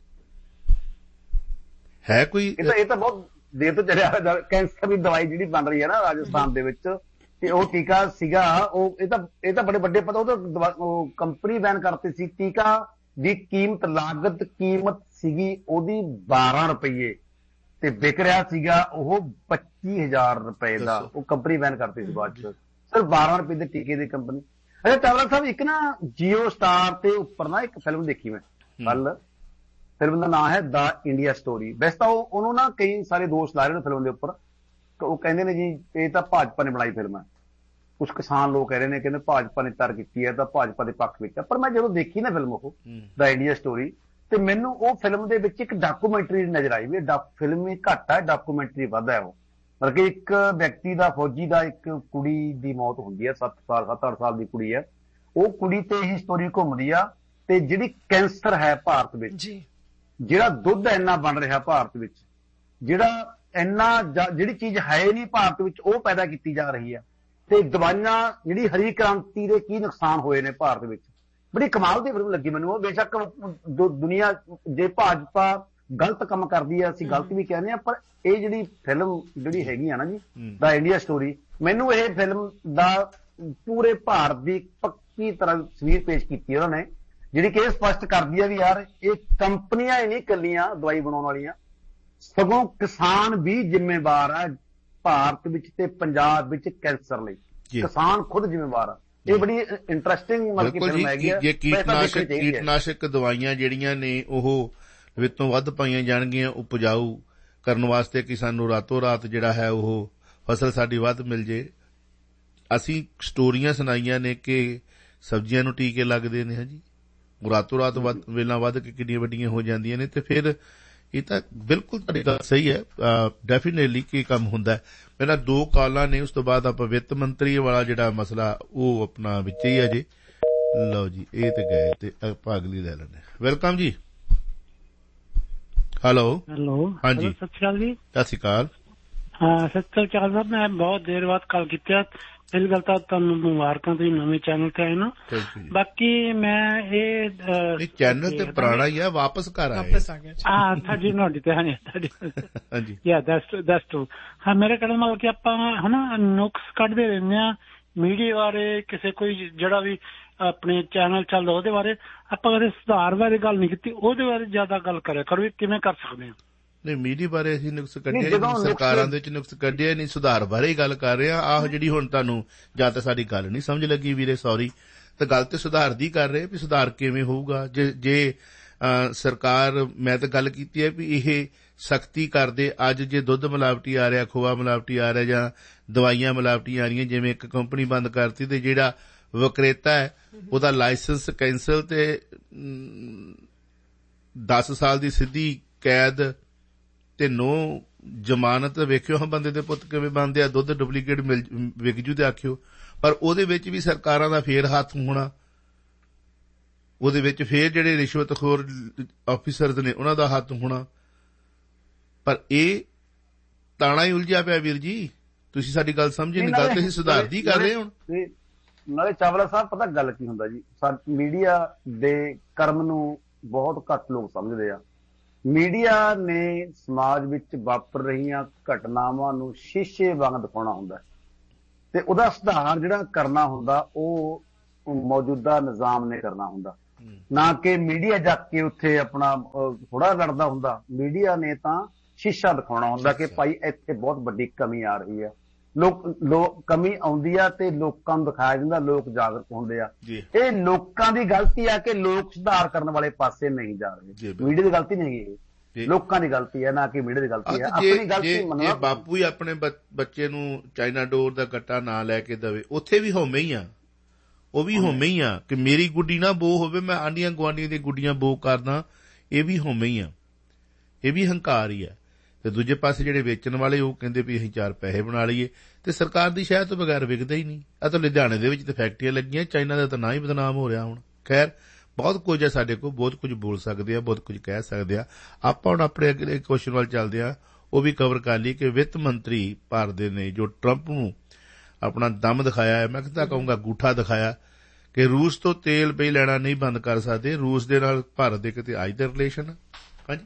ਹੈ ਕੋਈ ਇਹ ਤਾਂ ਬਹੁਤ ਦੇਰ ਤੋਂ ਚੱਲਿਆ ਕੈਂਸਰ ਦੀ ਦਵਾਈ ਜਿਹੜੀ ਬਣ ਰਹੀ ਹੈ ਨਾ ਰਾਜਸਥਾਨ ਦੇ ਵਿੱਚ, ਤੇ ਉਹ ਟੀਕਾ ਸੀਗਾ, ਉਹ ਇਹ ਤਾਂ ਇਹ ਤਾਂ ਬੜੇ ਵੱਡੇ ਪਤਾ, ਉਹ ਤਾਂ ਕੰਪਨੀ ਬੈਨ ਕਰਤੀ ਸੀ। ਟੀਕਾ ਦੀ ਕੀਮਤ, ਲਾਗਤ ਕੀਮਤ ਸੀਗੀ ਉਹਦੀ ਬਾਰਾਂ ਰੁਪਈਏ, ਤੇ ਵਿਕ ਰਿਹਾ ਸੀਗਾ ਉਹ ਪੱਚੀ ਹਜ਼ਾਰ ਰੁਪਏ ਦਾ। ਉਹ ਕੰਪਨੀ ਬੈਨ ਕਰਤੀ ਸੀ ਬਾਅਦ ਚ, ਸਿਰਫ ਬਾਰਾਂ ਰੁਪਏ ਦੇ ਟੀਕੇ ਦੀ ਕੰਪਨੀ। ਅੱਛਾ ਚਾਵਲਾ ਸਾਹਿਬ, ਇੱਕ ਨਾ ਜੀਓ ਸਟਾਰ ਤੇ ਉੱਪਰ ਨਾ ਇੱਕ ਫਿਲਮ ਦੇਖੀ ਮੈਂ ਕੱਲ, ਫਿਲਮ ਦਾ ਨਾਮ ਹੈ ਦਾ ਇੰਡੀਆ ਸਟੋਰੀ। ਵੈਸੇ ਤਾਂ ਉਹ ਉਹਨੂੰ ਨਾ ਕਈ ਸਾਰੇ ਦੋਸ਼ ਲਾ ਰਹੇ ਨੇ ਫਿਲਮ ਦੇ ਉੱਪਰ, ਉਹ ਕਹਿੰਦੇ ਨੇ ਜੀ ਇਹ ਤਾਂ ਭਾਜਪਾ ਨੇ ਬਣਾਈ ਫਿਲਮ ਹੈ। ਕੁਛ ਕਿਸਾਨ ਲੋਕ ਕਹਿ ਰਹੇ ਨੇ, ਕਹਿੰਦੇ ਭਾਜਪਾ ਨੇ ਤਿਆਰ ਕੀਤੀ ਹੈ, ਤਾਂ ਭਾਜਪਾ ਦੇ ਪੱਖ ਵਿੱਚ ਹੈ। ਪਰ ਮੈਂ ਜਦੋਂ ਦੇਖੀ ਨਾ ਫਿਲਮ ਉਹ ਦਾ ਇੰਡੀਆ ਸਟੋਰੀ, ਤੇ ਮੈਨੂੰ ਉਹ ਫਿਲਮ ਦੇ ਵਿੱਚ ਇੱਕ ਡਾਕੂਮੈਂਟਰੀ ਨਜ਼ਰ ਆਈ ਵੀ ਫਿਲਮ ਹੀ ਘੱਟ ਹੈ, ਡਾਕੂਮੈਂਟਰੀ ਵੱਧ ਹੈ। ਉਹ ਮਤਲਬ ਕਿ ਇੱਕ ਵਿਅਕਤੀ ਦਾ, ਫੌਜੀ ਦਾ, ਇੱਕ ਕੁੜੀ ਦੀ ਮੌਤ ਹੁੰਦੀ ਹੈ, ਸੱਤ ਸਾਲ ਸੱਤ ਅੱਠ ਸਾਲ ਦੀ ਕੁੜੀ ਹੈ, ਉਹ ਕੁੜੀ ਤੇ ਹੀ ਸਟੋਰੀ ਘੁੰਮਦੀ ਆ। ਤੇ ਜਿਹੜੀ ਕੈਂਸਰ ਹੈ ਭਾਰਤ ਵਿੱਚ, ਜਿਹੜਾ ਦੁੱਧ ਇੰਨਾ ਬਣ ਰਿਹਾ ਭਾਰਤ ਵਿੱਚ, ਜਿਹੜਾ ਇੰਨਾ ਜਿਹੜੀ ਚੀਜ਼ ਹੈ ਨਹੀਂ ਭਾਰਤ ਵਿੱਚ, ਉਹ ਪੈਦਾ ਕੀਤੀ ਜਾ ਰਹੀ ਹੈ। ਤੇ ਦਵਾਈਆਂ, ਜਿਹੜੀ ਹਰੀ ਕ੍ਰਾਂਤੀ ਦੇ ਕੀ ਨੁਕਸਾਨ ਹੋਏ ਨੇ ਭਾਰਤ ਵਿੱਚ। ਬੜੀ ਕਮਾਲ ਦੀ ਫਿਲਮ ਲੱਗੀ ਮੈਨੂੰ ਉਹ। ਬੇਸ਼ੱਕ ਦੁਨੀਆ ਜੇ ਭਾਜਪਾ ਗਲਤ ਕੰਮ ਕਰਦੀ ਹੈ, ਅਸੀਂ ਗਲਤ ਵੀ ਕਹਿੰਦੇ ਹਾਂ, ਪਰ ਇਹ ਜਿਹੜੀ ਫਿਲਮ ਜਿਹੜੀ ਹੈਗੀ ਆ ਨਾ ਜੀ ਦਾ ਇੰਡੀਆ ਸਟੋਰੀ, ਮੈਨੂੰ ਇਹ ਫਿਲਮ ਦਾ ਪੂਰੇ ਭਾਰਤ ਦੀ ਪੱਕੀ ਤਰ੍ਹਾਂ ਤਸਵੀਰ ਪੇਸ਼ ਕੀਤੀ ਉਹਨਾਂ ਨੇ, ਜਿਹੜੀ ਕਿ ਇਹ ਸਪਸ਼ਟ ਕਰਦੀ ਹੈ ਵੀ ਯਾਰ ਇਹ ਕੰਪਨੀਆਂ ਹੀ ਨਹੀਂ ਇਕੱਲੀਆਂ ਦਵਾਈ ਬਣਾਉਣ ਵਾਲੀਆਂ, ਸਗੋਂ ਕਿਸਾਨ ਵੀ ਜ਼ਿੰਮੇਵਾਰ ਆ ਭਾਰਤ ਵਿੱਚ ਤੇ ਪੰਜਾਬ ਵਿੱਚ ਕੈਂਸਰ ਲਈ। ਕਿਸਾਨ ਖੁਦ ਜ਼ਿੰਮੇਵਾਰ ਆ। ਇਹ ਬੜੀ ਇੰਟਰਸਟਿੰਗ ਮਤਲਬ ਕਿ ਫਿਲਮ ਹੈਗੀ ਹੈ। ਕੀਟਨਾਸ਼ਕ ਕੀਟਨਾਸ਼ਕ ਦਵਾਈਆਂ ਜਿਹੜੀਆਂ ਨੇ ਉਹ ਵਿੱਤੋਂ ਵੱਧ ਪਾਈਆਂ ਜਾਣਗੀਆਂ ਉਪਜਾਊ ਕਰਨ ਵਾਸਤੇ, ਕਿ ਸਾਨੂੰ ਰਾਤੋਂ ਰਾਤ ਜਿਹੜਾ ਹੈ ਉਹ ਫਸਲ ਸਾਡੀ ਵੱਧ ਮਿਲ ਜੇ। ਅਸੀਂ ਸਟੋਰੀਆਂ ਸੁਣਾਈਆਂ ਨੇ ਕਿ ਸਬਜ਼ੀਆਂ ਨੂੰ ਟੀਕੇ ਲੱਗਦੇ ਨੇ, ਹਾਂਜੀ ਰਾਤੋਂ ਰਾਤ ਵੇਲਾਂ ਵੱਧ ਕੇ ਕਿੰਨੀਆਂ ਵੱਡੀਆਂ ਹੋ ਜਾਂਦੀਆਂ ਨੇ। ਤੇ ਫਿਰ ਇਹ ਤਾਂ ਬਿਲਕੁਲ ਤੁਹਾਡੀ ਗੱਲ ਸਹੀ ਹੈ, ਡੈਫੀਨੇਟਲੀ ਕੀ ਕੰਮ ਹੁੰਦਾ। ਪਹਿਲਾਂ ਦੋ ਕਾਲਾਂ ਨੇ, ਉਸ ਤੋਂ ਬਾਅਦ ਆਪਾਂ ਵਿੱਤ ਮੰਤਰੀ ਵਾਲਾ ਜਿਹੜਾ ਮਸਲਾ ਉਹ ਆਪਣਾ ਵਿੱਚ ਹੀ ਅਜੇ। ਲਓ ਜੀ, ਇਹ ਤੇ ਗਏ ਤੇ ਆਪਾਂ ਅਗਲੀ ਲੈ ਲੈਂਦੇ। ਵੈਲਕਮ ਜੀ। ਹੈਲੋ ਹੈਲੋ ਹਾਂਜੀ, ਸਤਿ ਸ਼੍ਰੀ ਅਕਾਲ ਜੀ। ਸਤਿ ਸ਼੍ਰੀ ਅਕਾਲ। ਹਾਂ ਸਤਿ ਸ਼੍ਰੀ ਅਕਾਲ ਸਾਹਿਬ, ਮੈਂ ਬਹੁਤ ਦੇਰ ਬਾਅਦ ਕਾਲ ਕੀਤਾ। ਪਹਿਲੀ ਗੱਲ ਤਾਂ ਤੁਹਾਨੂੰ ਮੁਬਾਰਕਾਂ, ਤੁਸੀਂ ਨਵੇਂ ਚੈਨਲ ਤੇ ਆਏ ਨਾ। ਬਾਕੀ ਮੈਂ ਇਹ ਚੈਨਲ ਤੇ ਪੁਰਾਣਾ ਹੀ ਆ, ਵਾਪਸ ਘਰ ਆਏ। ਹਾਂ ਤੁਹਾਡੀ ਨੋਟੀ ਤੇ ਹਾਂਜੀ ਹਾਂਜੀ ਯਾ ਦੈਟਸ ਦੈਟਸ ਟਰੂ। ਹਾਂ ਮੇਰੇ ਕਹਿਣ ਮਤਲਬ ਕਿ ਆਪਾਂ ਹਨਾ ਨੁਕਸ ਕੱਢਦੇ ਰਹਿੰਦੇ ਆ ਮੀਡੀਆ ਬਾਰੇ, ਕਿਸੇ ਕੋਈ ਜਿਹੜਾ ਵੀ ਆਪਣੇ ਚੈਨਲ ਚੱਲਦਾ ਉਹਦੇ ਬਾਰੇ। ਆਪਾਂ ਕਦੇ ਸੁਧਾਰ ਬਾਰੇ ਗੱਲ ਨਹੀਂ ਕੀਤੀ, ਉਹਦੇ ਬਾਰੇ ਜ਼ਿਆਦਾ ਗੱਲ ਕਰਿਆ ਕਰੋ ਵੀ ਕਿਵੇਂ ਕਰ ਸਕਦੇ ਹਾਂ। ਨਹੀਂ, ਮੀਡੀਆ ਬਾਰੇ ਅਸੀਂ ਨੁਕਸ ਕੱਢਿਆ, ਸਰਕਾਰਾਂ ਦੇ ਵਿੱਚ ਨੁਕਸ ਕੱਢਿਆ ਨਹੀਂ, ਸੁਧਾਰ ਬਾਰੇ ਹੀ ਗੱਲ ਕਰ ਰਹੇ ਹਾਂ। ਆਹ ਜਿਹੜੀ ਹੁਣ ਤੁਹਾਨੂੰ ਜਾਂ ਤਾਂ ਸਾਡੀ ਗੱਲ ਨਹੀਂ ਸਮਝ ਲੱਗੀ ਵੀਰੇ, ਸੌਰੀ। ਤਾਂ ਗੱਲ ਤੇ ਸੁਧਾਰ ਦੀ ਕਰ ਰਹੇ ਵੀ ਸੁਧਾਰ ਕਿਵੇਂ ਹੋਊਗਾ ਜੇ ਜੇ ਸਰਕਾਰ, ਮੈਂ ਤਾਂ ਗੱਲ ਕੀਤੀ ਹੈ ਵੀ ਇਹ ਸਖਤੀ ਕਰਦੇ। ਅੱਜ ਜੇ ਦੁੱਧ ਮਿਲਾਵਟੀ ਆ ਰਿਹਾ, ਖੋਆ ਮਿਲਾਵਟੀ ਆ ਰਿਹਾ, ਜਾਂ ਦਵਾਈਆਂ ਮਿਲਾਵਟੀ ਆ ਰਹੀਆਂ, ਜਿਵੇਂ ਇੱਕ ਕੰਪਨੀ ਬੰਦ ਕਰਤੀ ਤੇ ਜਿਹੜਾ ਵਿਕਰੇਤਾ ਹੈ ਉਹਦਾ ਲਾਇਸੈਂਸ ਕੈਂਸਲ ਤੇ ਦਸ ਸਾਲ ਦੀ ਸਿੱਧੀ ਕੈਦ ਤੇ ਨੋ ਜ਼ਮਾਨਤ। ਵੇਖਿਓ ਹਾਂ ਬੰਦੇ ਦੇ ਪੁੱਤ ਕਿਵੇਂ ਬਣਦੇ ਆ, ਦੁੱਧ ਡੁਪਲੀਕੇਟ ਮਿਲ ਵਿਕ ਜੂ ਤੇ ਆਖਿਓ। ਪਰ ਉਹਦੇ ਵਿੱਚ ਵੀ ਸਰਕਾਰਾਂ ਦਾ ਫੇਰ ਹੱਥ ਹੋਣਾ, ਉਹਦੇ ਵਿੱਚ ਫੇਰ ਜਿਹੜੇ ਰਿਸ਼ਵਤਖੋਰ ਆਫੀਸਰਸ ਨੇ ਉਹਨਾਂ ਦਾ ਹੱਥ ਹੋਣਾ। ਪਰ ਇਹ ਤਾਣਾ ਹੀ ਉਲਝਿਆ ਪਿਆ ਵੀਰ ਜੀ, ਤੁਸੀਂ ਸਾਡੀ ਗੱਲ ਸਮਝੇ ਨਹੀਂ। ਗੱਲ ਤੇ ਅਸੀਂ ਸੁਧਾਰ ਦੀ ਕਰ ਰਹੇ ਹੁਣ। ਨਾਲੇ ਚਾਵਲਾ ਸਾਹਿਬ, ਪਤਾ ਗੱਲ ਕੀ ਹੁੰਦਾ ਜੀ, ਮੀਡੀਆ ਦੇ ਕਰਮ ਨੂੰ ਬਹੁਤ ਘੱਟ ਲੋਕ ਸਮਝਦੇ ਆ। ਮੀਡੀਆ ਨੇ ਸਮਾਜ ਵਿੱਚ ਵਾਪਰ ਰਹੀਆਂ ਘਟਨਾਵਾਂ ਨੂੰ ਸ਼ੀਸ਼ੇ ਵਾਂਗ ਦਿਖਾਉਣਾ ਹੁੰਦਾ ਤੇ ਉਹਦਾ ਸੁਧਾਰ ਜਿਹੜਾ ਕਰਨਾ ਹੁੰਦਾ ਉਹ ਮੌਜੂਦਾ ਨਿਜ਼ਾਮ ਨੇ ਕਰਨਾ ਹੁੰਦਾ, ਨਾ ਕਿ ਮੀਡੀਆ ਜਾ ਕੇ ਉੱਥੇ ਆਪਣਾ ਥੋੜਾ ਲੜਦਾ ਹੁੰਦਾ। ਮੀਡੀਆ ਨੇ ਤਾਂ ਸ਼ੀਸ਼ਾ ਦਿਖਾਉਣਾ ਹੁੰਦਾ ਕਿ ਭਾਈ ਇੱਥੇ ਬਹੁਤ ਵੱਡੀ ਕਮੀ ਆ ਰਹੀ ਹੈ। ਲੋਕ ਲੋਕ ਕਮੀ ਆਉਂਦੀ ਆ ਤੇ ਲੋਕਾਂ ਨੂੰ ਦਿਖਾਇਆ ਜਾਂਦਾ, ਲੋਕ ਜਾਗਰੂਕ ਹੁੰਦੇ ਆ। ਇਹ ਲੋਕਾਂ ਦੀ ਗਲਤੀ ਆ ਕਿ ਲੋਕ ਸੁਧਾਰ ਕਰਨ ਵਾਲੇ ਪਾਸੇ ਨਹੀਂ ਜਾ ਰਹੇ। ਮੀਡੀਆ ਦੀ ਗਲਤੀ ਨਹੀਂ ਹੈਗੀ, ਲੋਕਾਂ ਦੀ ਗਲਤੀ ਹੈ, ਨਾ ਕਿ ਮੀਡੀਆ ਦੀ ਗਲਤੀ ਹੈ। ਆਪਣੀ ਗਲਤੀ ਮੰਨਣਾ। ਬਾਪੂ ਹੀ ਆਪਣੇ ਬੱਚੇ ਨੂੰ ਚਾਈਨਾ ਡੋਰ ਦਾ ਗੱਟਾ ਨਾ ਲੈ ਕੇ ਦੇਵੇ, ਉੱਥੇ ਵੀ ਹੋਵੇਂ ਹੀ ਆ, ਉਹ ਵੀ ਹੋਵੇਂ ਹੀ ਆ ਕਿ ਮੇਰੀ ਗੁੱਡੀ ਨਾ ਬੋ ਹੋਵੇ, ਮੈਂ ਆਂਢੀਆਂ ਗੁਆਂਢੀਆਂ ਦੀਆਂ ਗੁੱਡੀਆਂ ਬੋ ਕਰਦਾ, ਇਹ ਵੀ ਹੋਵੇਂ ਹੀ ਆ, ਇਹ ਵੀ ਹੰਕਾਰ ਹੀ ਆ। ਤੇ ਦੂਜੇ ਪਾਸੇ ਜਿਹੜੇ ਵੇਚਣ ਵਾਲੇ ਉਹ ਕਹਿੰਦੇ ਵੀ ਅਸੀਂ ਚਾਰ ਪੈਸੇ ਬਣਾ ਲਈਏ, ਤੇ ਸਰਕਾਰ ਦੀ ਸ਼ਹਿਰ ਤੋਂ ਬਗੈਰ ਵਿਕਦਾ ਹੀ ਨਹੀਂ। ਆ ਤਾਂ ਲੁਧਿਆਣੇ ਦੇ ਵਿੱਚ ਤੇ ਫੈਕਟਰੀਆਂ ਲੱਗੀਆਂ, ਚਾਈਨਾ ਦਾ ਤਾਂ ਨਾ ਹੀ ਬਦਨਾਮ ਹੋ ਰਿਹਾ ਹੁਣ। ਖੈਰ ਬਹੁਤ ਕੁਝ ਹੈ ਸਾਡੇ ਕੋਲ, ਬਹੁਤ ਕੁਝ ਬੋਲ ਸਕਦੇ ਆ, ਬਹੁਤ ਕੁਝ ਕਹਿ ਸਕਦੇ ਆ। ਆਪਾਂ ਹੁਣ ਆਪਣੇ ਅਗਲੇ ਕੁਐਸਚਨ ਵੱਲ ਚੱਲਦੇ ਆ, ਉਹ ਵੀ ਕਵਰ ਕਰ ਲਈ ਕਿ ਵਿੱਤ ਮੰਤਰੀ ਭਾਰਤ ਦੇ ਨੇ ਜੋ ਟਰੰਪ ਨੂੰ ਆਪਣਾ ਦਮ ਦਿਖਾਇਆ ਹੈ, ਮੈਂ ਤਾਂ ਕਹੂੰਗਾ ਅੰਗੂਠਾ ਦਿਖਾਇਆ, ਕਿ ਰੂਸ ਤੋਂ ਤੇਲ ਬਈ ਲੈਣਾ ਨਹੀਂ ਬੰਦ ਕਰ ਸਕਦੇ। ਰੂਸ ਦੇ ਨਾਲ ਭਾਰਤ ਦੇ ਕਿਤੇ ਅੱਜ ਦੇ ਰਿਲੇਸ਼ਨ। ਹਾਂਜੀ,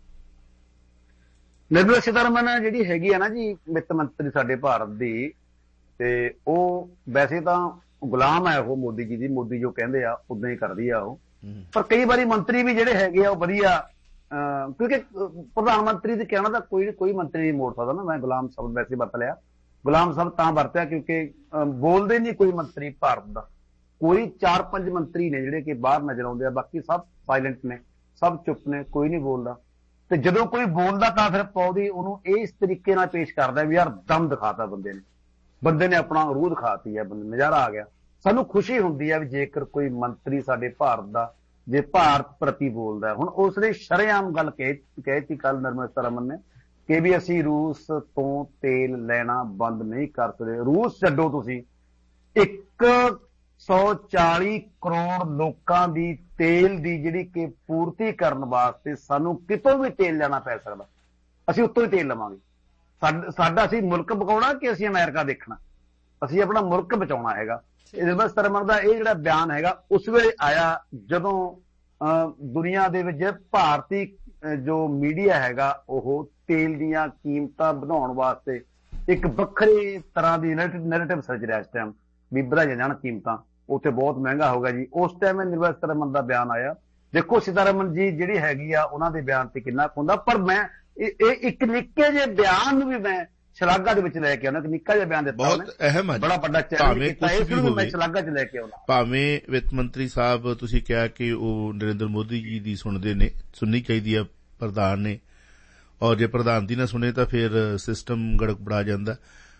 ਨਿਰਮਲਾ ਸੀਤਾਰਮਨ ਜਿਹੜੀ ਹੈਗੀ ਆ ਨਾ ਜੀ ਵਿੱਤ ਮੰਤਰੀ ਸਾਡੇ ਭਾਰਤ ਦੀ, ਤੇ ਉਹ ਵੈਸੇ ਤਾਂ ਗੁਲਾਮ ਹੈ ਉਹ ਮੋਦੀ ਜੀ ਦੀ, ਮੋਦੀ ਜੋ ਕਹਿੰਦੇ ਆ ਉਦਾਂ ਹੀ ਕਰਦੀ ਆ ਉਹ। ਪਰ ਕਈ ਵਾਰੀ ਮੰਤਰੀ ਵੀ ਜਿਹੜੇ ਹੈਗੇ ਆ ਉਹ ਵਧੀਆ, ਕਿਉਂਕਿ ਪ੍ਰਧਾਨ ਮੰਤਰੀ ਦੇ ਕਹਿਣਾ ਤਾਂ ਕੋਈ ਕੋਈ ਮੰਤਰੀ ਨਹੀਂ ਮੋੜ ਸਕਦਾ ਨਾ। ਮੈਂ ਗੁਲਾਮ ਸ਼ਬਦ ਵੈਸੇ ਵਰਤ ਲਿਆ, ਗੁਲਾਮ ਸ਼ਬਦ ਤਾਂ ਵਰਤਿਆ ਕਿਉਂਕਿ ਬੋਲਦੇ ਨਹੀਂ ਕੋਈ ਮੰਤਰੀ ਭਾਰਤ ਦਾ। ਕੋਈ ਚਾਰ ਪੰਜ ਮੰਤਰੀ ਨੇ ਜਿਹੜੇ ਕਿ ਬਾਹਰ ਨਜ਼ਰ ਆਉਂਦੇ ਆ, ਬਾਕੀ ਸਭ ਸਾਇਲੈਂਟ ਨੇ, ਸਭ ਚੁੱਪ ਨੇ, ਕੋਈ ਨਹੀਂ ਬੋਲਦਾ। ਤੇ ਜਦੋਂ ਕੋਈ ਬੋਲਦਾ ਤਾਂ ਫਿਰ ਪੌਦੀ ਉਹਨੂੰ ਇਸ ਤਰੀਕੇ ਨਾਲ ਪੇਸ਼ ਕਰਦਾ ਵੀ ਯਾਰ ਦਮ ਦਿਖਾਤਾ ਬੰਦੇ ਨੇ, ਬੰਦੇ ਨੇ ਆਪਣਾ ਰੂਹ ਦਿਖਾਤੀ ਹੈ, ਬੰਦੇ ਨਜ਼ਾਰਾ ਆ ਗਿਆ। ਸਾਨੂੰ ਖੁਸ਼ੀ ਹੁੰਦੀ ਹੈ ਵੀ ਜੇਕਰ ਕੋਈ ਮੰਤਰੀ ਸਾਡੇ ਭਾਰਤ ਦਾ ਜੇ ਭਾਰਤ ਪ੍ਰਤੀ ਬੋਲਦਾ। ਹੁਣ ਉਸਨੇ ਸ਼ਰੇਆਮ ਗੱਲ ਕਹਿਤੀ ਕੱਲ ਨਿਰਮਲਾ ਸੀਤਾਰਮਨ ਨੇ ਕਿ ਵੀ ਅਸੀਂ ਰੂਸ ਤੋਂ ਤੇਲ ਲੈਣਾ ਬੰਦ ਨਹੀਂ ਕਰ ਸਕਦੇ। ਰੂਸ ਛੱਡੋ, ਤੁਸੀਂ ਇੱਕ ਸੌ ਚਾਲੀ ਕਰੋੜ ਲੋਕਾਂ ਦੀ ਤੇਲ ਦੀ ਜਿਹੜੀ ਕਿ ਪੂਰਤੀ ਕਰਨ ਵਾਸਤੇ ਸਾਨੂੰ ਕਿਤੋਂ ਵੀ ਤੇਲ ਲੈਣਾ ਪੈ ਸਕਦਾ, ਅਸੀਂ ਉੱਤੋਂ ਹੀ ਤੇਲ ਲਵਾਂਗੇ। ਸਾਡਾ ਅਸੀਂ ਮੁਲਕ ਬਚਾਉਣਾ ਕਿ ਅਸੀਂ ਅਮਰੀਕਾ ਦੇਖਣਾ, ਅਸੀਂ ਆਪਣਾ ਮੁਲਕ ਬਚਾਉਣਾ ਹੈਗਾ। ਨਿਰਮਲਾ ਸੀਤਾਰਮਨ ਦਾ ਇਹ ਜਿਹੜਾ ਬਿਆਨ ਹੈਗਾ ਉਸ ਵੇਲੇ ਆਇਆ ਜਦੋਂ ਦੁਨੀਆ ਦੇ ਵਿੱਚ ਭਾਰਤੀ ਜੋ ਮੀਡੀਆ ਹੈਗਾ ਉਹ ਤੇਲ ਦੀਆਂ ਕੀਮਤਾਂ ਵਧਾਉਣ ਵਾਸਤੇ ਇੱਕ ਵੱਖਰੇ ਤਰ੍ਹਾਂ ਦੀ ਨੈਰੇਟਿਵ ਸਿਰਜ ਰਿਹਾ। ਇਸ ਟਾਈਮ ਵੀ ਵਧਾਈਆਂ ਜਾਣ ਕੀਮਤਾਂ, ਉੱਥੇ ਬਹੁਤ ਮਹਿੰਗਾ ਹੋ ਗਿਆ ਜੀ। ਉਸ ਟਾਈਮ ਨਿਰਮਲਾ ਸੀਤਾਰਮਨ ਦਾ ਬਿਆਨ ਆਇਆ। ਦੇਖੋ ਸੀਤਾਰਮਨ ਜੀ ਜਿਹੜੀ ਹੈਗੀ ਆ ਉਹਨਾਂ ਦੇ ਬਿਆਨ ਤੇ ਕਿੰਨਾ ਹੁੰਦਾ, ਪਰ ਮੈਂ ਇਹ ਇੱਕ ਨਿੱਕੇ ਜਿਹੇ ਬਿਆਨ ਨੂੰ ਵੀ ਮੈਂ ਸ਼ਲਾਘਾ ਦੇ ਵਿੱਚ ਲੈ ਕੇ ਆਉਣਾ। ਇੱਕ ਨਿੱਕਾ ਜਿਹਾ ਬਿਆਨ ਦਿੱਤਾ, ਬਹੁਤ ਅਹਿਮ ਹੈ, ਬੜਾ ਵੱਡਾ ਚੈਲੰਜ ਕੀਤਾ, ਇਸ ਨੂੰ ਮੈਂ ਸ਼ਲਾਘਾ ਚ ਲੈ ਕੇ ਆਉਣਾ। ਭਾਵੇਂ ਵਿੱਤ ਮੰਤਰੀ ਸਾਹਿਬ ਤੁਸੀਂ ਕਿਹਾ ਕਿ ਉਹ ਨਰਿੰਦਰ ਮੋਦੀ ਜੀ ਦੀ ਸੁਣਦੇ ਨੇ, ਸੁਣਨੀ ਚਾਹੀਦੀ ਆ ਪ੍ਰਧਾਨ ਨੇ, ਔਰ ਜੇ ਪ੍ਰਧਾਨ ਦੀ ਨਾ ਸੁਣੇ ਤਾਂ ਫਿਰ ਸਿਸਟਮ ਗੜਬੜਾ ਜਾਂਦਾ।